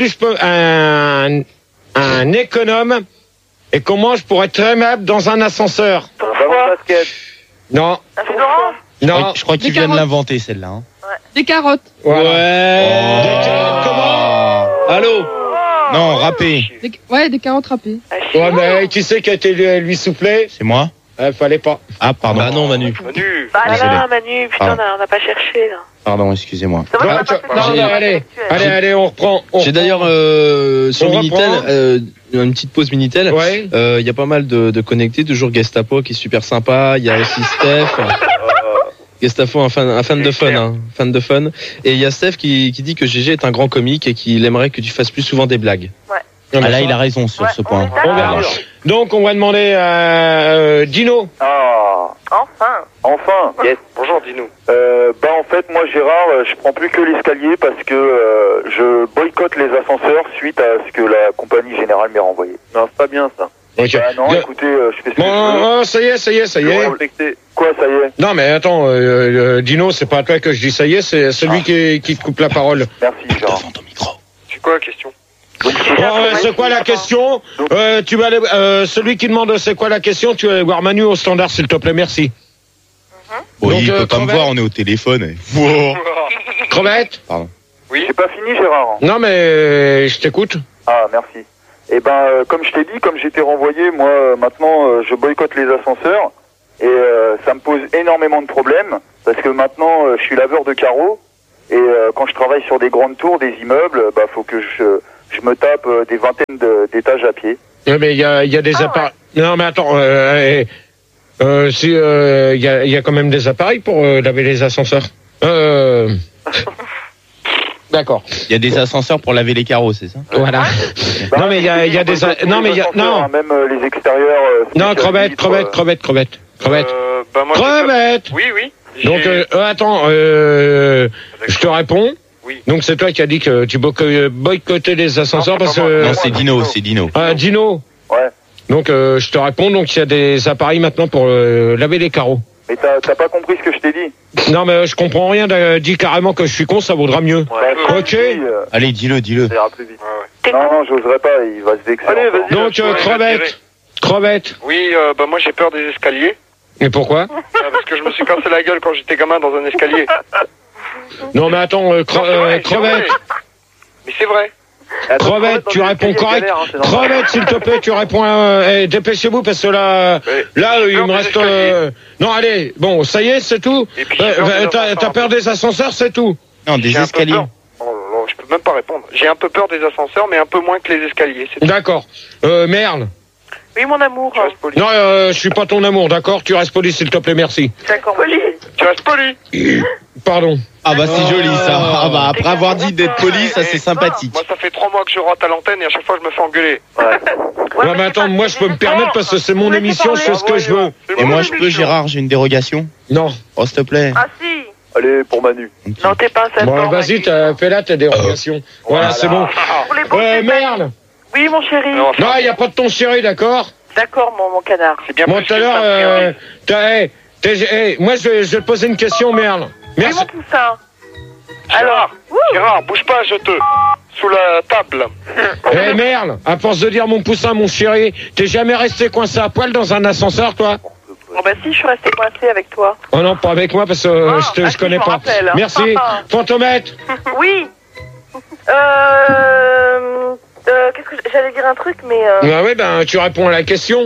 économe et qu'on mange pour être aimable dans un ascenseur? Un ballon de basket. Non. Un feu d'orange. Non. Je crois qu'il vient de l'inventer celle-là. Hein. Des carottes. Voilà. Ouais. Des carottes, comment? Allô? Non, râpé. Des carottes râpées. Ouais, mais qui c'est qui a été lui soufflé? C'est moi? Fallait pas. Ah, pardon. Bah non, Manu. Manu. Bah Désolé. là, Manu, putain, on n'a pas cherché, là. Pardon, excusez-moi. Ça va, Ouais, on a pas fait non, allez, on reprend. J'ai d'ailleurs sur On Minitel une petite pause Minitel. Ouais. Il y a pas mal de connectés, toujours Gestapo qui est super sympa. Il y a aussi Steph. Gestapo, un fan de fun, hein, fan de fun. Et il y a Steph qui dit que GG est un grand comique et qu'il aimerait que tu fasses plus souvent des blagues. Ouais. Ah là, il a raison sur ce point. On verra. Donc, on va demander à Dino. Ah, enfin. Yes. Bonjour, dis-nous. En fait, moi, Gérard, je prends plus que l'escalier parce que je boycotte les ascenseurs suite à ce que la compagnie générale m'ait renvoyé. Non, c'est pas bien, ça. Ok. Non, écoutez, je fais ce que je veux. Bon, ça y est. Quoi, ça y est? Non, mais attends, Dino, c'est pas à toi que je dis ça y est, c'est celui qui te coupe la parole. Merci, Gérard. C'est quoi la question? C'est quoi la question? Tu vas aller, celui qui demande c'est quoi la question, tu vas aller voir Manu au standard, s'il te plaît, merci. Oui, Donc, il peut pas me Crevette. voir, on est au téléphone. Wow. Crevette? Oui. J'ai pas fini, Gérard. Non, mais je t'écoute. Ah, merci. Eh ben, comme je t'ai dit, comme j'ai été renvoyé, moi, maintenant, je boycotte les ascenseurs. Et ça me pose énormément de problèmes, parce que maintenant, je suis laveur de carreaux, et quand je travaille sur des grandes tours, des immeubles, bah faut que je me tape des vingtaines d'étages à pied. Oui, mais il y a des appareils. Non, mais attends, il y a quand même des appareils pour laver les ascenseurs. D'accord. Il y a des ascenseurs pour laver les carreaux, c'est ça? Voilà. Bah, non, mais il y a des... Non, mais il y a... Non, même les extérieurs... non, crevette. Bah moi, Crevette. Oui. Donc, attends, je te réponds. Oui. Donc, c'est toi qui as dit que tu boycottais les ascenseurs parce que... Non, c'est Dino. Ah, Dino. Ouais. Donc, je te réponds. Donc, il y a des appareils maintenant pour laver les carreaux. Mais t'as pas compris ce que je t'ai dit? Non, mais je comprends rien. Dis carrément que je suis con, ça vaudra mieux. Ouais. Ok. Allez, dis-le. Ça ira plus vite. Non, j'oserais pas, il va se vexer. Allez, vas-y. Donc, crevette. Oui, bah moi j'ai peur des escaliers. Et pourquoi? Parce que je me suis cassé la gueule quand j'étais gamin dans un escalier. Non, mais attends, crevette. Mais c'est vrai. Crevette, tu réponds correct. Crevette, s'il te plaît, tu réponds. Dépêchez-vous parce que là, il me reste. Non, allez, bon, ça y est, c'est tout. T'as peur des ascenseurs, c'est tout. Non, des escaliers. Oh là là, je peux même pas répondre. J'ai un peu peur des ascenseurs, mais un peu moins que les escaliers. D'accord. Merle. Oui, mon amour. Tu restes poli. Non, je suis pas ton amour, d'accord? Tu restes poli, s'il te plaît, merci. D'accord, poli. Tu restes poli. Pardon. Ah bah c'est joli ça. Ah bah après avoir dit d'être poli, ça c'est sympathique. Moi ça fait 3 mois que je rate à l'antenne et à chaque fois je me fais engueuler. Ouais, mais attends, moi je peux me permettre parce que c'est mon émission, je fais ce que je veux. Et moi je peux, Gérard, j'ai une dérogation? Non. Oh s'il te plaît. Ah si. Allez, pour Manu. Non, t'es pas un Bon, vas-y, fais-la tes dérogations. Voilà, c'est bon. Merle. Oui, mon chéri. Non, il n'y a pas de ton chéri, d'accord? D'accord, mon canard. C'est bien. Bon, tout à l'heure, moi je vais te poser une question, Merle. Merci. Oui, mon poussin. Alors, Gérard, bouge pas, je te... Sous la table. Merle, à force de dire mon poussin, mon chéri, t'es jamais resté coincé à poil dans un ascenseur, toi? Oh bah si, je suis resté coincé avec toi. Oh non, pas avec moi, parce que je connais pas. Rappelle. Merci. Fantomètre. Oui. Qu'est-ce que j'allais dire un truc, mais... Bah oui, tu réponds à la question.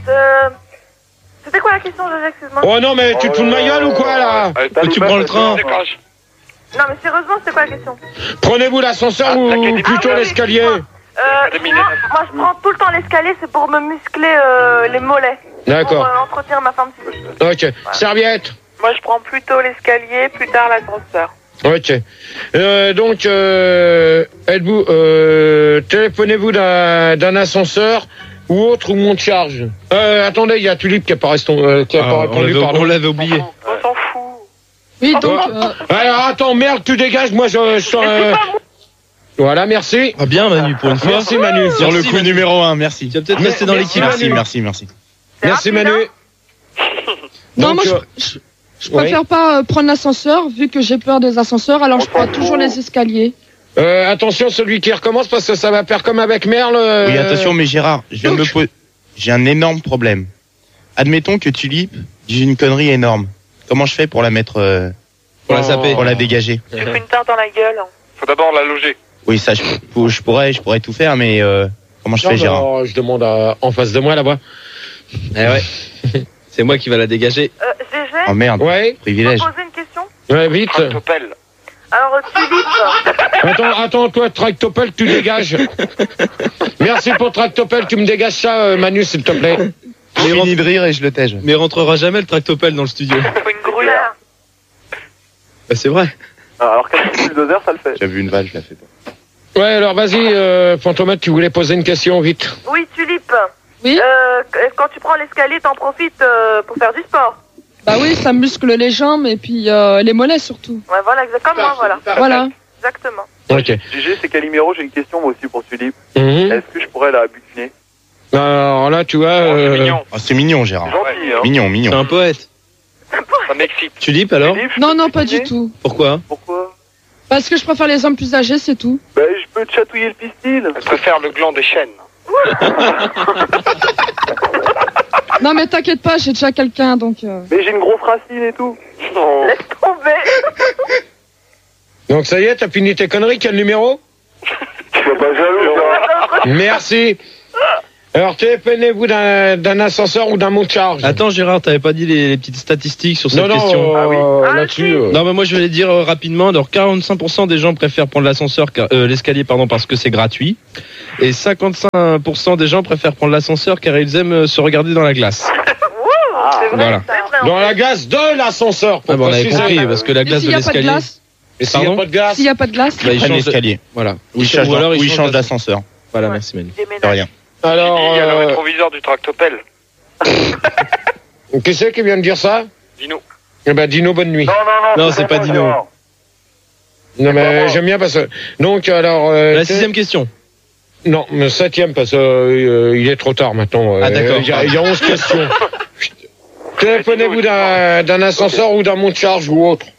C'était quoi la question, José, excuse-moi? Oh non, mais tu te fous de ma gueule ou quoi, là? Tu prends le train. Non, mais sérieusement, c'était quoi la question? Prenez-vous l'ascenseur ou plutôt l'escalier? Moi, je prends tout le temps l'escalier, c'est pour me muscler les mollets. D'accord. Pour entretenir ma forme physique. Ok. Voilà. Serviette. Moi, je prends plutôt l'escalier, plus tard l'ascenseur. Ok. Donc, êtes-vous, téléphonez-vous d'un ascenseur ou autre ou monte charge? Attendez, il y a Tulipe qui a pas répondu, pardon. On l'avait oublié. On s'en fout. Oui, donc... Alors, attends, merde, tu dégages, moi Voilà, merci. Ah bien, Manu, pour une fois. Merci, Manu. Sur le coup numéro 1, merci. Tu vas peut-être rester dans l'équipe. Merci. Merci, Manu. Non, moi, je préfère pas prendre l'ascenseur, vu que j'ai peur des ascenseurs, alors je prends toujours les escaliers. Attention, celui qui recommence, parce que ça va faire comme avec Merle. Oui, attention, mais Gérard, j'ai un énorme problème. Admettons que Tulipe dit une connerie énorme. Comment je fais pour la mettre... Pour la saper. Pour la dégager. Tu fais une tarte dans la gueule. Faut d'abord la loger. Oui, ça, je pourrais tout faire, mais comment je fais, Gérard? Non, je demande en face de moi, là-bas. Eh ouais. C'est moi qui va la dégager. GG, Oh merde, Ouais, privilège. je peux poser une question? ouais, vite. Tractopelle. Alors, Tulipe, Attends, toi, Tractopelle, tu dégages. Merci pour Tractopelle, tu me dégages ça, Manu, s'il te plaît. Je finis de rire et je le tège. Mais il rentrera jamais le tractopelle dans le studio. faut une gruyère. Bah, c'est vrai. Alors qu'un petit bulldozer, ça le fait. J'ai vu une vache, je la fais pas. Ouais, alors vas-y, Fantomètre, tu voulais poser une question, vite. Oui, Tulipe. Oui. Quand tu prends l'escalier, t'en profites pour faire du sport. Bah oui, ça muscle les jambes et puis les mollets surtout. Ouais, voilà, exactement, voilà. Voilà. Exactement. Ok. GG, c'est Calimero, j'ai une question moi aussi pour Tulipe. Mhm. Est-ce que je pourrais la butiner? Alors là, tu vois... C'est mignon. Oh, c'est mignon, Gérard. Gentil, hein. Mignon, C'est mignon. un poète. Ça m'excite. Tulipe alors? Tulipe, je Non, peux non, te pas butiner? du tout. Pourquoi? Pourquoi? Parce que je préfère les hommes plus âgés, c'est tout. Ben, je peux te chatouiller le pistil. Elle préfère le gland des chênes. Non, mais t'inquiète pas, j'ai déjà quelqu'un, donc... Mais j'ai une grosse racine et tout. Non. Laisse tomber. Donc ça y est, t'as fini tes conneries, quel numéro? Tu sois pas jaloux, ça. Merci. Alors, téléphonez-vous d'un ascenseur ou d'un monte-charge? Attends, Gérard, t'avais pas dit les petites statistiques sur cette question? Là-dessus. Non, mais moi, je vais dire rapidement. Alors, 45% des gens préfèrent prendre l'escalier, parce que c'est gratuit. Et 55% des gens préfèrent prendre l'ascenseur car ils aiment se regarder dans la glace. C'est vrai, Voilà. Dans la glace de l'ascenseur. On avait compris, parce que la glace de l'escalier. Et s'il n'y a pas de glace? S'il n'y a pas de glace, Bah, il change l'escalier. Voilà. Ou il change d'ascenseur. Voilà, merci Manu. De rien. Alors, Il y a le rétroviseur du tractopelle. qui c'est qui vient de dire ça? Dino. Eh ben, Dino, bonne nuit. Non, c'est pas Dino. Non, mais j'aime bien parce que. Donc, alors. La 6e question. Non, le 7e parce que il est trop tard maintenant. Ah, d'accord. Il y a 11 questions. Téléphonez-vous d'un ascenseur ou d'un monte-charge ou autre?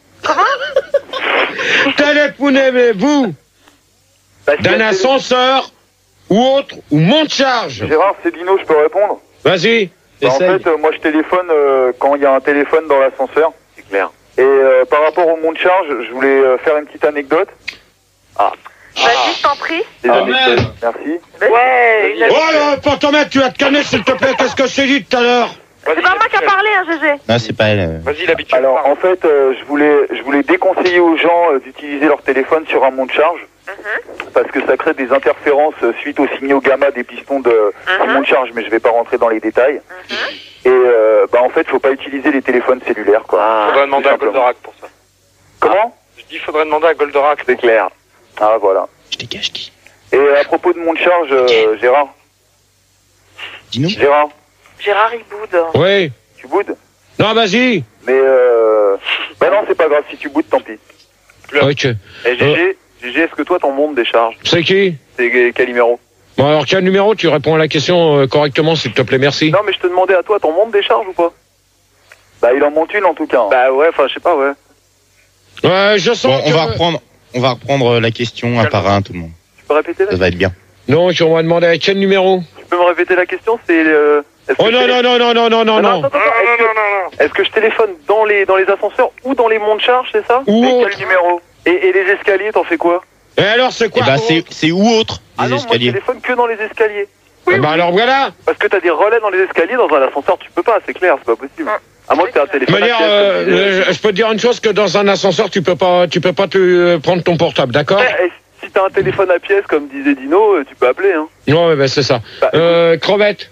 Téléphonez-vous d'un ascenseur ou autre ou monte-charge? Gérard, c'est Dino, je peux répondre? Vas-y. En fait, moi je téléphone quand il y a un téléphone dans l'ascenseur. C'est clair. Et par rapport au monte-charge, je voulais faire une petite anecdote. Vas-y, je t'en prie. Merci. Ouais, Oh là, Pantomètre, tu vas te calmer s'il te plaît. Qu'est-ce que je t'ai dit tout à l'heure? c'est pas moi qui a parlé, hein, GG. Non, c'est pas elle. Vas-y, l'habitude. Alors en fait, je voulais déconseiller aux gens d'utiliser leur téléphone sur un monte-charge. Parce que ça crée des interférences suite aux signaux gamma des pistons du monte-charge, mais je vais pas rentrer dans les détails. Et en fait, faut pas utiliser les téléphones cellulaires, quoi. Faudrait demander à Goldorak pour ça. Comment? Je dis, faudrait demander à Goldorak. C'est clair. Ah, voilà. Je dégage qui? Et à propos de monte-charge, Gérard. Dis-nous. Gérard, Gérard, il boude. Oui. tu boudes? Non, vas-y. Mais non, c'est pas grave, si tu boudes, tant pis. Ok. Et GG, est-ce que toi, ton monde décharge? C'est qui? C'est quel numéro? Bon, alors, quel numéro? Tu réponds à la question correctement, s'il te plaît, merci. Non, mais je te demandais à toi, ton monde décharge ou pas? Bah, il en monte une en tout cas. Bah ouais, enfin, je sais pas, ouais. Ouais, je sens Bon, on va reprendre la question un par un, tout le monde. Tu peux répéter Ça va être bien. Donc, on va demander à quel numéro? Tu peux me répéter la question? C'est Oh non, non, non, non, non, non, non, non. Est-ce que je téléphone dans les ascenseurs ou dans les monte-charge, c'est ça? Ou et autre. quel numéro? Et les escaliers, t'en fais quoi? Et alors, c'est quoi? Eh bah, c'est où autre, Ah les non, moi je escaliers? téléphone que dans les escaliers. Eh ben alors voilà. Parce que t'as des relais dans les escaliers, dans un ascenseur tu peux pas, c'est clair, c'est pas possible. À moins que t'aies un De téléphone. manière, je peux te dire une chose, que dans un ascenseur, tu peux pas te prendre ton portable, d'accord? Si t'as un téléphone à pièce, comme disait Dino, tu peux appeler, hein. Ouais, ben c'est ça. Crevette.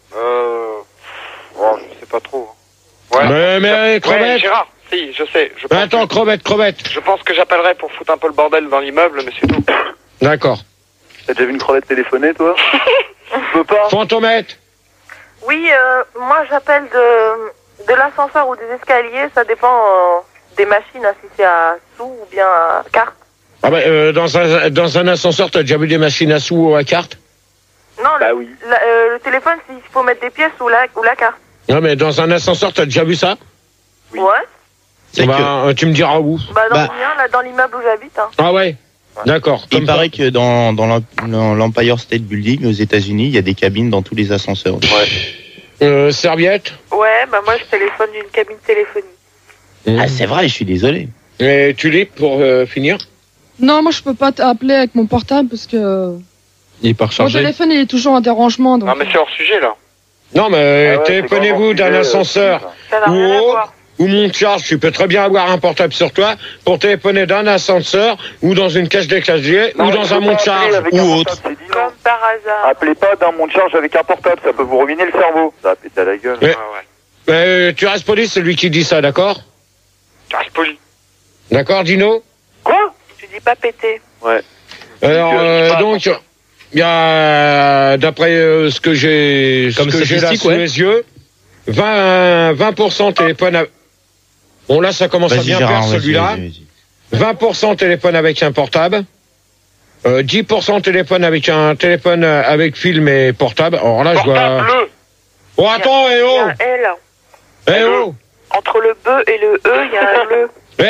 Oh, je sais pas trop. Ouais. Mais crevette. Ouais, Gérard, si, je sais. Attends, crevette. Je pense que j'appellerai pour foutre un peu le bordel dans l'immeuble, mais c'est tout. D'accord. T'as déjà vu une crevette téléphoner, toi? Tu peux pas? Fantomètre. Oui, moi j'appelle de l'ascenseur ou des escaliers, ça dépend des machines, hein, si c'est à sous ou bien à carte. Ah ben, dans un ascenseur, t'as déjà vu des machines à sous ou à carte? Non, Bah oui. le téléphone, il faut mettre des pièces ou la carte. Non, mais dans un ascenseur, t'as déjà vu ça? Oui. Ouais. C'est Bah, tu me diras où? Bah dans le mien, là, dans l'immeuble où j'habite. Hein. Ah ouais. D'accord. Il paraît que dans l'Empire State Building aux États-Unis, il y a des cabines dans tous les ascenseurs. Ouais. Serviette. Ouais, bah moi je téléphone d'une cabine téléphonique. Ah, c'est vrai, je suis désolé. Et Tulipe, pour finir? Non, moi je peux pas t'appeler avec mon portable parce que Il est pas mon rechargé. téléphone il est toujours en dérangement. Donc... Non, mais c'est hors sujet, là. Non, mais Ah ouais, téléphonez-vous c'est d'un vraiment ascenseur Ça n'a rien à ou voir. ou monte-charge. Tu peux très bien avoir un portable sur toi pour téléphoner d'un ascenseur ou dans une cage d'escalier ou dans un monte-charge avec ou un autre. portable, c'est dit, non. Comme par hasard. Appelez pas d'un monte-charge avec un portable, ça peut vous ruiner le cerveau. Ça va péter à la gueule. Mais- Ouais. Tu restes poli, c'est lui qui dit ça, d'accord? Tu restes poli. D'accord, Dino? Quoi? Tu dis pas péter. Ouais. Alors, donc, il y a, d'après ce que j'ai Comme là statistique, sous ouais. les yeux, 20% téléphone. Bon, là, ça commence à Vas-y, bien Gérard, faire vas-y, celui-là. vas-y. 20% téléphone avec un portable. 10% téléphone avec un téléphone avec film et portable. Alors là, je vois. Portable bleu. Oh, attends, Il y eh a oh! un L. Eh oh! Entre le B et le E, il y a un bleu.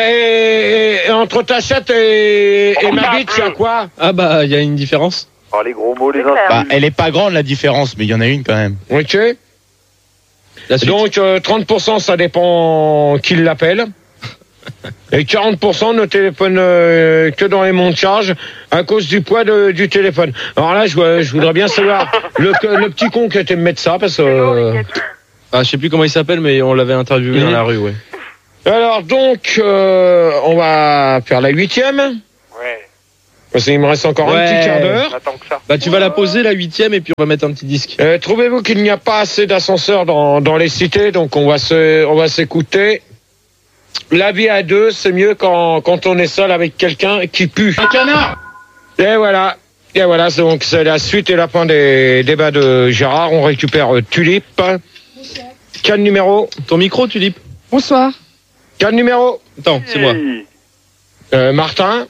Et entre ta chatte et ma bite, il y a quoi? Ah bah, il y a une différence. Oh, les gros mots, les C'est clair. insultes. Bah, elle est pas grande la différence, mais il y en a une quand même. Ok. La suite. Donc 30%, ça dépend qui l'appelle. Et 40% ne téléphonent que dans les monts de charge à cause du poids du téléphone. Alors là, je voudrais bien savoir le petit con qui a été me mettre ça, parce que... je sais plus comment il s'appelle, mais on l'avait interviewé dans la rue, ouais. Alors donc, on va faire la 8e. Ouais. Parce qu'il me reste encore un petit quart d'heure. Bah tu vas la poser la 8e et puis on va mettre un petit disque. Trouvez-vous qu'il n'y a pas assez d'ascenseurs dans les cités, donc on va s'écouter. La vie à deux, c'est mieux quand on est seul avec quelqu'un qui pue. Un canard. Et voilà, donc c'est la suite et la fin des débats de Gérard. On récupère Tulipe. Quel numéro? Ton micro, Tulipe. Bonsoir. Quel numéro? Attends, c'est moi. Martin.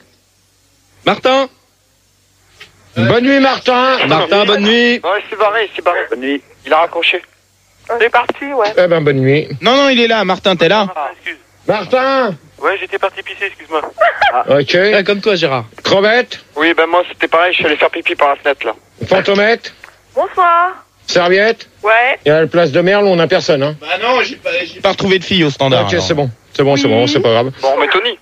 Bonne nuit, Martin. Martin, bonne nuit. Ouais, c'est barré. Bonne nuit. Il a raccroché. C'est parti, ouais. Eh ben, bonne nuit. Non, il est là. Martin, t'es là? Excuse. Martin. Ouais, j'étais parti pisser, excuse-moi. Ok. Comme toi, Gérard. Crevette. Oui, ben moi c'était pareil, je suis allé faire pipi par la fenêtre là. Fantomette. Bonsoir. Serviette. Ouais. Et à la place de Merle, on n'a personne, hein. Bah non, j'ai pas retrouvé de fille au standard. Ok, alors. c'est bon, c'est pas grave. Bon, mais Tony.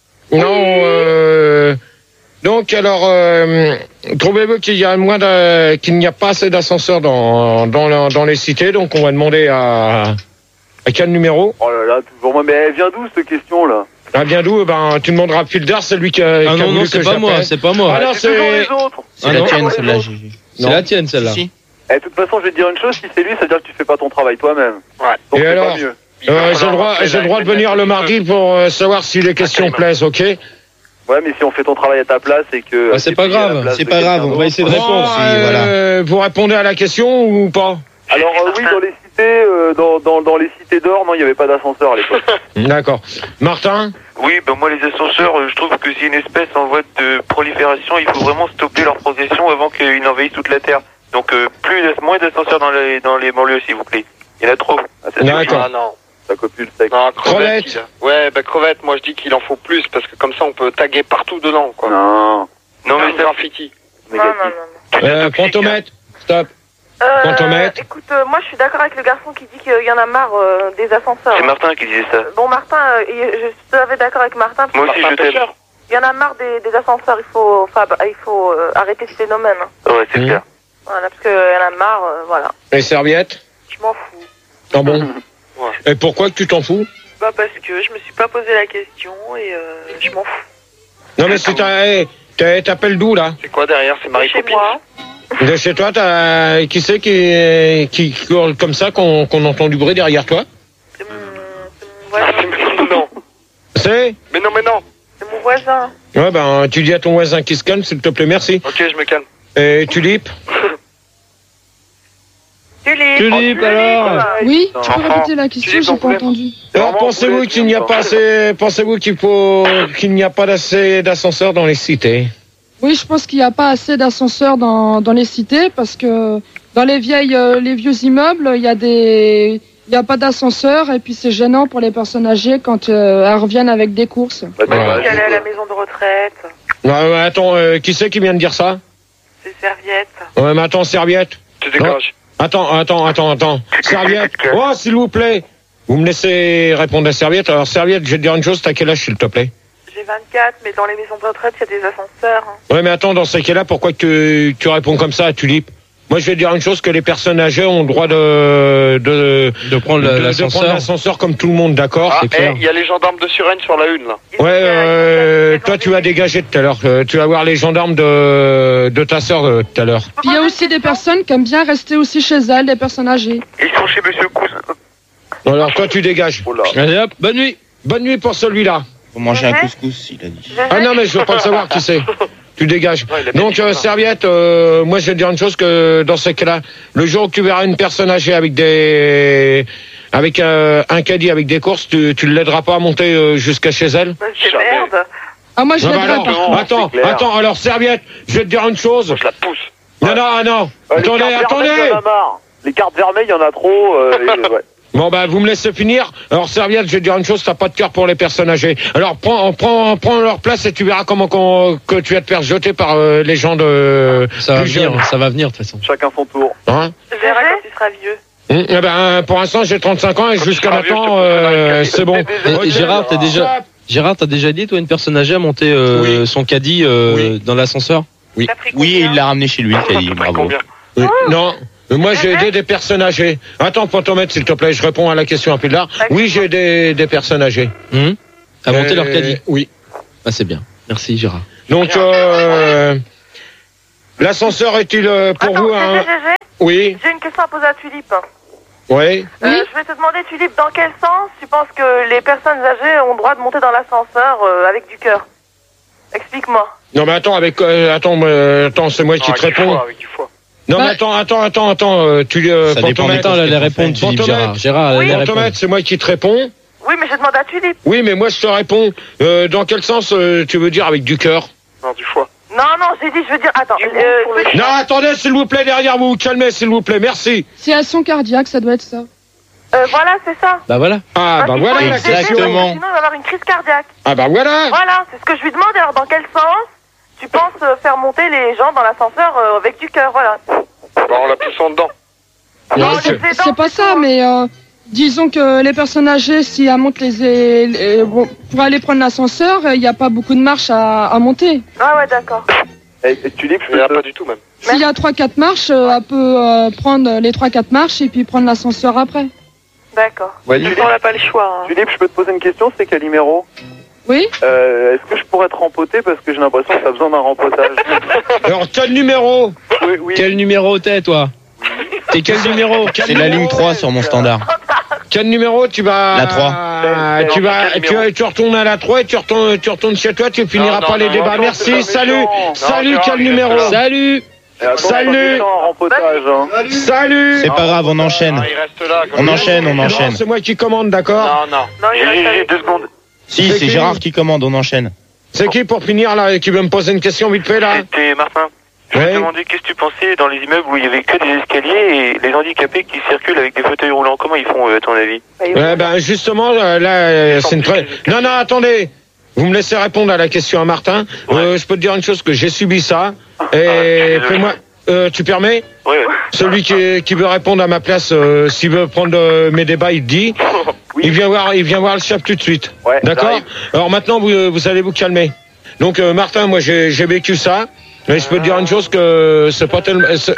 Non, donc alors, trouvez-vous qu'il n'y a pas assez d'ascenseurs dans les cités, donc on va demander à quel numéro? Oh là là, toujours moi. Mais elle vient d'où cette question là? Ah, bien d'où? Ben, tu demanderas à Filder, c'est lui qui a. Ah non, non, c'est pas moi, c'est pas moi. Ah non, C'est toujours les autres. C'est la tienne, celle-là, Gigi. C'est la tienne, celle-là. Si. Eh, de toute façon, je vais te dire une chose, si c'est lui, ça veut dire que tu fais pas ton travail toi-même. Ouais. Donc Et c'est alors pas mieux. j'ai le droit de venir le mardi pour savoir si les questions plaisent, ok? Ouais, mais si on fait ton travail à ta place et que... c'est pas grave, C'est pas grave, on va essayer de Bon, répondre. Voilà. vous répondez à la question ou pas? Alors oui, dans les cités, dans les cités d'or, non, il n'y avait pas d'ascenseur à l'époque. D'accord. Martin? Oui, ben moi les ascenseurs, je trouve que c'est une espèce en voie de prolifération, il faut vraiment stopper leur progression avant qu'ils n'envahissent toute la Terre. Donc moins d'ascenseurs dans les banlieues, s'il vous plaît. Il y en a trop. D'accord. Ah non. Ça copule le sec. Non, Crevette. Ouais, bah crevette, moi je dis qu'il en faut plus parce que comme ça on peut taguer partout dedans, quoi. Non. Non mais ça, graffiti. Négatif. Fantomètre. Stop. Fantomètre. Écoute, moi je suis d'accord avec le garçon qui dit qu'il y en a marre des ascenseurs. c'est Martin qui disait ça. Bon, Martin, je suis tout à fait d'accord avec Martin. Moi aussi je t'aime. Il y en a marre des ascenseurs, il faut arrêter ce phénomène. Hein. Ouais, c'est clair. Voilà, parce qu'il y en a marre, voilà. Et serviette? Je m'en fous. Ah bon? Et pourquoi que tu t'en fous? Bah parce que je me suis pas posé la question et je m'en fous. Non mais c'est t'appelles d'où là? C'est quoi derrière? C'est Marie Chez Copine. moi. De chez toi, qui c'est qui hurle comme ça qu'on entend du bruit derrière toi? C'est mon voisin. Non. C'est? Mais non. C'est mon voisin. Ouais, ben, tu dis à ton voisin qui se calme, s'il te plaît, merci. Ok, je me calme. Et Tulipe? Tulipe, alors? Oui, tu peux répéter la question, j'ai pas entendu. Alors, pensez-vous qu'il n'y a pas assez d'ascenseurs dans les cités? Oui, je pense qu'il n'y a pas assez d'ascenseurs dans les cités parce que dans les vieux immeubles, il y a pas d'ascenseur et puis c'est gênant pour les personnes âgées quand elles reviennent avec des courses. Elle est à la maison de retraite. Ouais, attends, qui c'est qui vient de dire ça? C'est Serviette. Ouais, mais attends, Serviette. Tu dégages. Attends. Serviette. Oh, s'il vous plaît. Vous me laissez répondre à Serviette. Alors, Serviette, je vais te dire une chose, t'as quel âge, s'il te plaît? J'ai 24, mais dans les maisons de retraite, il y a des ascenseurs. Hein. Ouais, mais attends, dans ces cas-là, pourquoi que tu réponds comme ça à Tulipe? Moi, je vais te dire une chose, que les personnes âgées ont le droit de prendre l'ascenseur comme tout le monde, d'accord? Ah, il y a les gendarmes de Suresnes sur la une, là. Ouais, toi, tu vas dégager tout à l'heure. Tu vas voir les gendarmes de ta sœur tout à l'heure. Puis il y a aussi des personnes qui aiment bien rester aussi chez elles, des personnes âgées. Ils sont chez Monsieur Cousin. Alors, toi, tu dégages. Allez hop, bonne nuit. Bonne nuit pour celui-là. Faut manger un couscous, il a dit. Ah non, mais je veux pas le savoir qui c'est. Tu dégages. Donc, Serviette, moi, je vais te dire une chose, que dans ces cas-là, le jour où tu verras une personne âgée avec un caddie avec des courses, tu l'aideras pas à monter jusqu'à chez elle? C'est merde. Ah, moi, je l'aiderais pas. Attends, alors, Serviette, je vais te dire une chose. Je la pousse. Non. Attendez. Il y en a marre. Les cartes vermeilles, il y en a trop. Ouais. Bon, bah, vous me laissez finir. Alors, Serviette, je vais te dire une chose, t'as pas de cœur pour les personnes âgées. Alors, prends leur place et tu verras comment que tu vas te faire jeter par les gens de Ça va plus venir, jeunes. ça va venir de toute façon. Chacun son tour. Hein? Je verrai quand tu seras vieux. Eh ben, pour l'instant, j'ai 35 ans et jusqu'à maintenant, c'est bon. Et Gérard, t'es déjà... Gérard, t'as déjà dit, toi, une personne âgée a monté son caddie dans l'ascenseur? Oui. Oui, et il l'a ramené chez lui, le caddie. Bravo. Oui. Non. Moi, j'ai aidé des personnes âgées. Attends, Fantomètre, s'il te plaît, je réponds à la question un peu là. Oui, j'ai aidé des personnes âgées. À monter leur caddie? Oui. Ah, c'est bien. Merci, Gérard. Donc, l'ascenseur est-il pour vous un... Oui. J'ai une question à poser à Tulipe. Oui. Je vais te demander, Tulipe, dans quel sens tu penses que les personnes âgées ont le droit de monter dans l'ascenseur avec du cœur? Explique-moi. Non, mais attends, attends, c'est moi qui te réponds. Non, mais attends, ça dépend des temps, elle allait répondre, Tulipe, Gérard, elle allait répondre. Fantomètre, c'est moi qui te réponds. Oui, mais je demande à Tulipe. Oui, mais moi, je te réponds. Dans quel sens tu veux dire avec du cœur? Non, du foie. Non, j'ai dit, je veux dire, attends. Non, attendez, s'il vous plaît, derrière vous, calmez, s'il vous plaît, merci. C'est à son cardiaque, ça doit être ça. Voilà, c'est ça. Bah voilà. Ah, bah voilà, exactement. Sinon, il va avoir une crise cardiaque. Ah, bah voilà. Voilà, c'est ce que je lui demande. Alors, dans quel sens tu penses faire monter les gens dans l'ascenseur avec du cœur? Voilà. Bah, en la poussant dedans. Non, c'est pas ça, mais disons que les personnes âgées, si elles montent pour aller prendre l'ascenseur, il n'y a pas beaucoup de marches à monter. Ah ouais, d'accord. Tulipe, Il n'y en a pas du tout, même. S'il y a 3-4 marches, elle peut prendre les 3-4 marches et puis prendre l'ascenseur après. D'accord. Ouais, On n'a pas le choix. Tulipe, je peux te poser une question, c'est Calimero? Oui. Est-ce que je pourrais te rempoter parce que j'ai l'impression que t'as besoin d'un rempotage? Alors, quel numéro? Oui. Quel numéro t'es, toi? T'es quel numéro? C'est la ligne 3 sur mon standard. Quel numéro tu vas? La 3. Tu retournes à la 3 et tu retournes chez toi, tu finiras pas les débats. Merci, salut, quel numéro? Salut. Salut. Salut. C'est pas grave, on enchaîne. On enchaîne. Non, c'est moi qui commande, d'accord? Non, j'ai 2 secondes. Si, c'est Gérard qui commande, on enchaîne. C'est qui pour finir là, qui veut me poser une question vite fait là? C'était Martin. Je me demandais qu'est-ce que tu pensais dans les immeubles où il y avait que des escaliers et les handicapés qui circulent avec des fauteuils roulants. Comment ils font, à ton avis? Justement, là, c'est une très... Non, attendez. Vous me laissez répondre à la question à Martin. Je peux te dire une chose, que j'ai subi ça. Et fais-moi... tu permets? Oui. Celui qui veut répondre à ma place, s'il veut prendre mes débats, il dit. Oui. Il vient voir le chef tout de suite. Ouais, d'accord? Alors maintenant, vous allez vous calmer. Donc, Martin, moi, j'ai vécu ça. Mais je peux te dire une chose, que c'est pas tellement... C'est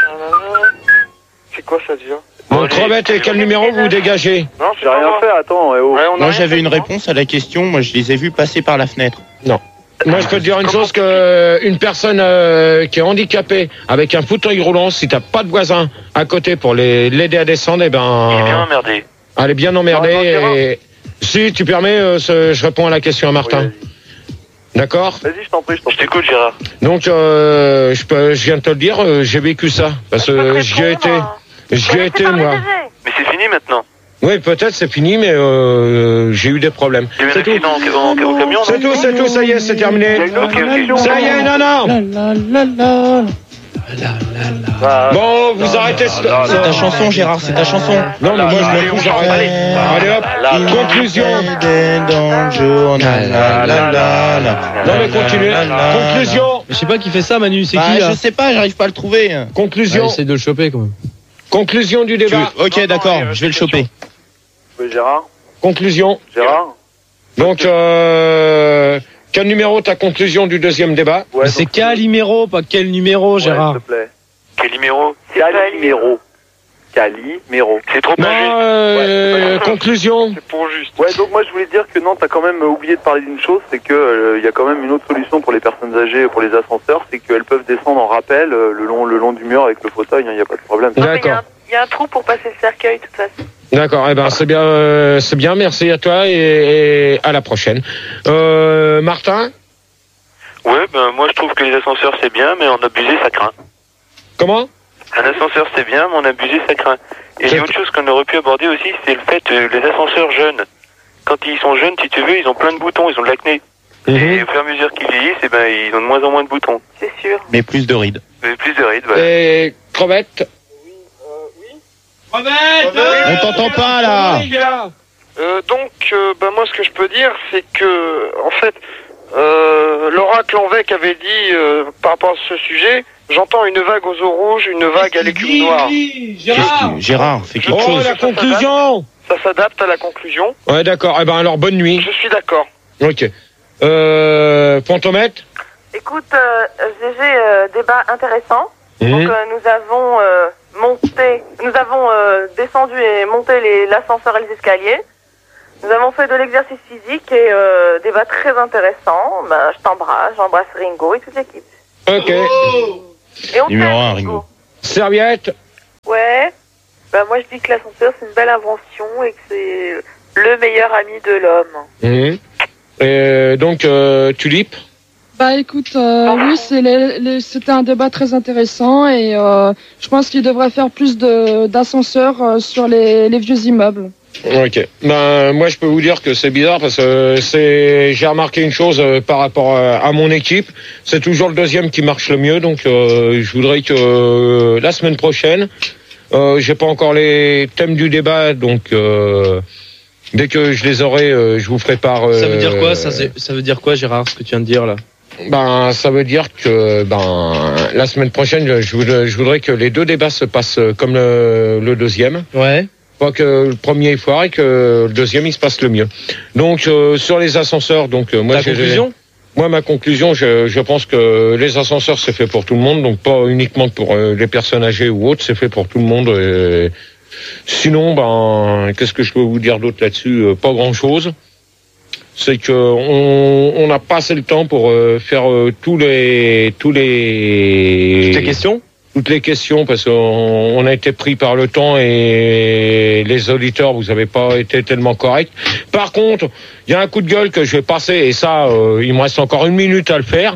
quoi ça déjà? Bon, Crevette, et quel numéro vous dégagez? Non, J'ai rien fait, attends. Moi, j'avais une réponse à la question. Moi, je les ai vus passer par la fenêtre. Non. Moi, je peux te dire une chose, une personne qui est handicapée avec un fauteuil roulant, si t'as pas de voisin à côté pour l'aider à descendre, Il est bien emmerdé. Elle est bien emmerdée. Si tu permets, je réponds à la question à Martin. Oui, d'accord? Vas-y, je t'en prie. Je t'écoute, Gérard. Donc, je viens de te le dire, j'ai vécu ça. Parce que j'y ai été. Moi. Mais c'est fini maintenant. Oui, peut-être c'est fini, mais j'ai eu des problèmes. Il y a eu un C'est tout. accident au camion, non? C'est tout, ça y est, c'est terminé. Ça y est, non. Bon, vous arrêtez. C'est ta chanson, Gérard, c'est ta chanson. Non, mais moi je m'en fous, j'arrête. Allez hop, conclusion. Non, mais continuez. Conclusion. Je sais pas qui fait ça, Manu, c'est qui là? Je sais pas, j'arrive pas à le trouver. Conclusion. Essaye de le choper quand même. Conclusion du débat. Ok, d'accord, je vais le choper. Oui, Gérard. Conclusion. Gérard. Donc, quel numéro ta conclusion du deuxième débat? Mais c'est Calimero, pas quel numéro, Gérard? S'il te plaît. Calimero. Calimero. C'est trop Non, conclusion. C'est pour juste. Ouais, donc moi je voulais dire que non, t'as quand même oublié de parler d'une chose, c'est que il y a quand même une autre solution pour les personnes âgées, pour les ascenseurs, c'est qu'elles peuvent descendre en rappel le long du mur avec le fauteuil, il n'y a pas de problème. D'accord. Il y a un trou pour passer le cercueil, de toute façon. D'accord, eh ben c'est bien, merci à toi et à la prochaine. Martin? Ouais, moi je trouve que les ascenseurs c'est bien, mais en abuser ça craint. Comment? Un ascenseur c'est bien, mais en abuser ça craint. Et il y a autre chose qu'on aurait pu aborder aussi, c'est le fait les ascenseurs jeunes. Quand ils sont jeunes, si tu veux, ils ont plein de boutons, ils ont de l'acné. Et au fur et à mesure qu'ils vieillissent, ils ont de moins en moins de boutons. C'est sûr. Mais plus de rides. Mais plus de rides, voilà. Et Crevette? On t'entend pas là. Moi ce que je peux dire, c'est que en fait, l'oracle Lanvec avait dit par rapport à ce sujet, j'entends une vague aux eaux rouges, une vague à l'écume noire. Gérard, fais quelque chose. La conclusion. Ça s'adapte à la conclusion. Ouais, d'accord. Eh ben alors bonne nuit. Je suis d'accord. Ok. Pontomètre. Écoute, GG, débat intéressant. Donc nous avons descendu et monté l'ascenseur et les escaliers. Nous avons fait de l'exercice physique et débat très intéressant. Ben, je t'embrasse, j'embrasse Ringo et toute l'équipe. Ok. Et on Numéro 1, Ringo. Serviette. Ouais. Bah moi je dis que l'ascenseur c'est une belle invention et que c'est le meilleur ami de l'homme. Et donc Tulipe. Bah écoute, oui, c'était un débat très intéressant et je pense qu'il devrait faire plus d'ascenseurs sur les vieux immeubles. Ok. Ben moi je peux vous dire que c'est bizarre parce que j'ai remarqué une chose par rapport à mon équipe, c'est toujours le deuxième qui marche le mieux, donc je voudrais que la semaine prochaine, j'ai pas encore les thèmes du débat, donc dès que je les aurai, je vous ferai part. Ça veut dire quoi ça veut dire quoi, Gérard, ce que tu viens de dire là? Ben, ça veut dire que la semaine prochaine, je voudrais que les deux débats se passent comme le deuxième. Ouais. Pas que le premier est foiré, que le deuxième il se passe le mieux. Donc sur les ascenseurs, donc moi ta conclusion? Moi ma conclusion, je pense que les ascenseurs c'est fait pour tout le monde, donc pas uniquement pour les personnes âgées ou autres, c'est fait pour tout le monde. Sinon, qu'est-ce que je peux vous dire d'autre là-dessus? Pas grand-chose. C'est que on n'a pas assez le temps pour faire toutes les questions. Toutes les questions, parce qu'on a été pris par le temps et les auditeurs, vous avez pas été tellement corrects. Par contre, il y a un coup de gueule que je vais passer, et ça, il me reste encore 1 minute à le faire.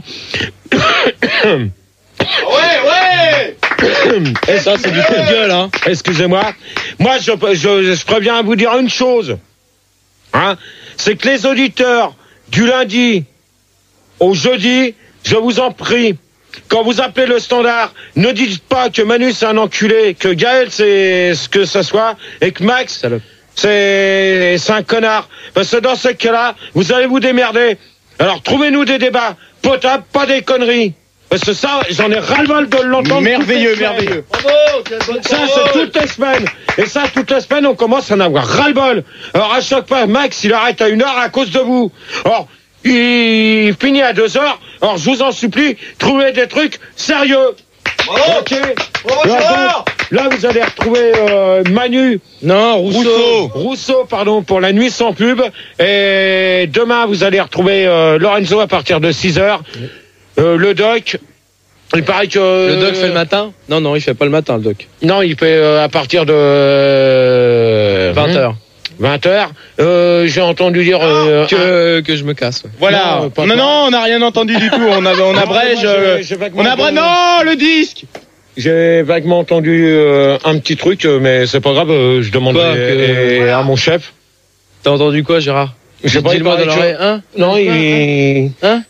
Ouais. Et ça, c'est du coup de gueule, hein. Excusez-moi. Moi, je préviens à vous dire une chose. Hein? C'est que les auditeurs du lundi au jeudi, je vous en prie, quand vous appelez le standard, ne dites pas que Manu c'est un enculé, que Gaël c'est ce que ça soit, et que Max c'est un connard. Parce que dans ce cas-là, vous allez vous démerder. Alors trouvez-nous des débats potables, pas des conneries. Parce que ça, j'en ai ras-le-bol de l'entendre. Merveilleux. Bravo, ça, c'est toutes les semaines. Et ça, toutes les semaines, on commence à en avoir ras-le-bol. Alors à chaque fois, Max, il arrête à 1h à cause de vous. Or, il finit à 2h. Alors, je vous en supplie, trouvez des trucs sérieux. Ok. Là, vous allez retrouver Manu. Non, Rousseau, pardon, pour la nuit sans pub. Et demain, vous allez retrouver Lorenzo à partir de 6h. Le doc, il paraît que... Le doc fait le matin? Non, il fait pas le matin, le doc. Non, il fait à partir de... 20h. 20h. J'ai entendu dire que je me casse. Ouais. Voilà. Non, on n'a rien entendu du tout. On abrège. Non, le disque. J'ai vaguement entendu un petit truc, mais c'est pas grave. Je demanderai à mon chef. T'as entendu quoi, Gérard? J'ai pas dit-le-moi dans l'oreille. Hein? Non, il...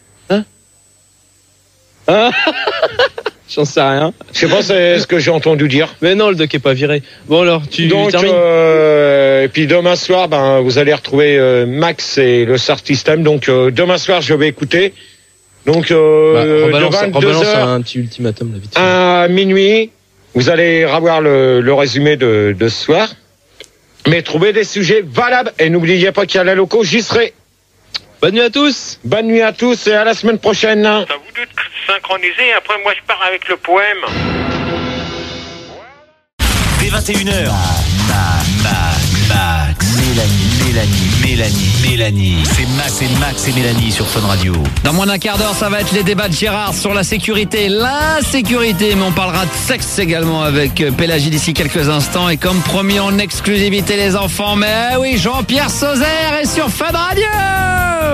J'en sais rien. Je sais pas ce que j'ai entendu dire. Mais non, le doc est pas viré. Bon alors, tu termines. Et puis demain soir, vous allez retrouver Max et le Star System. Donc demain soir, je vais écouter. Donc rebalance un petit ultimatum là, vite. À minuit, vous allez avoir le résumé de ce soir. Mais trouvez des sujets valables et n'oubliez pas qu'il y a la loco, j'y serai. Bonne nuit à tous. Bonne nuit à tous et à la semaine prochaine. Ça vous doute synchroniser, après moi je pars avec le poème. Dès 21h. Max. Mélanie. C'est Max et Mélanie sur Fun Radio. Dans moins d'un quart d'heure, ça va être les débats de Gérard sur la sécurité, l'insécurité. Mais on parlera de sexe également avec Pélagie d'ici quelques instants. Et comme promis en exclusivité les enfants, mais oui, Jean-Pierre Sauzère est sur Fun Radio.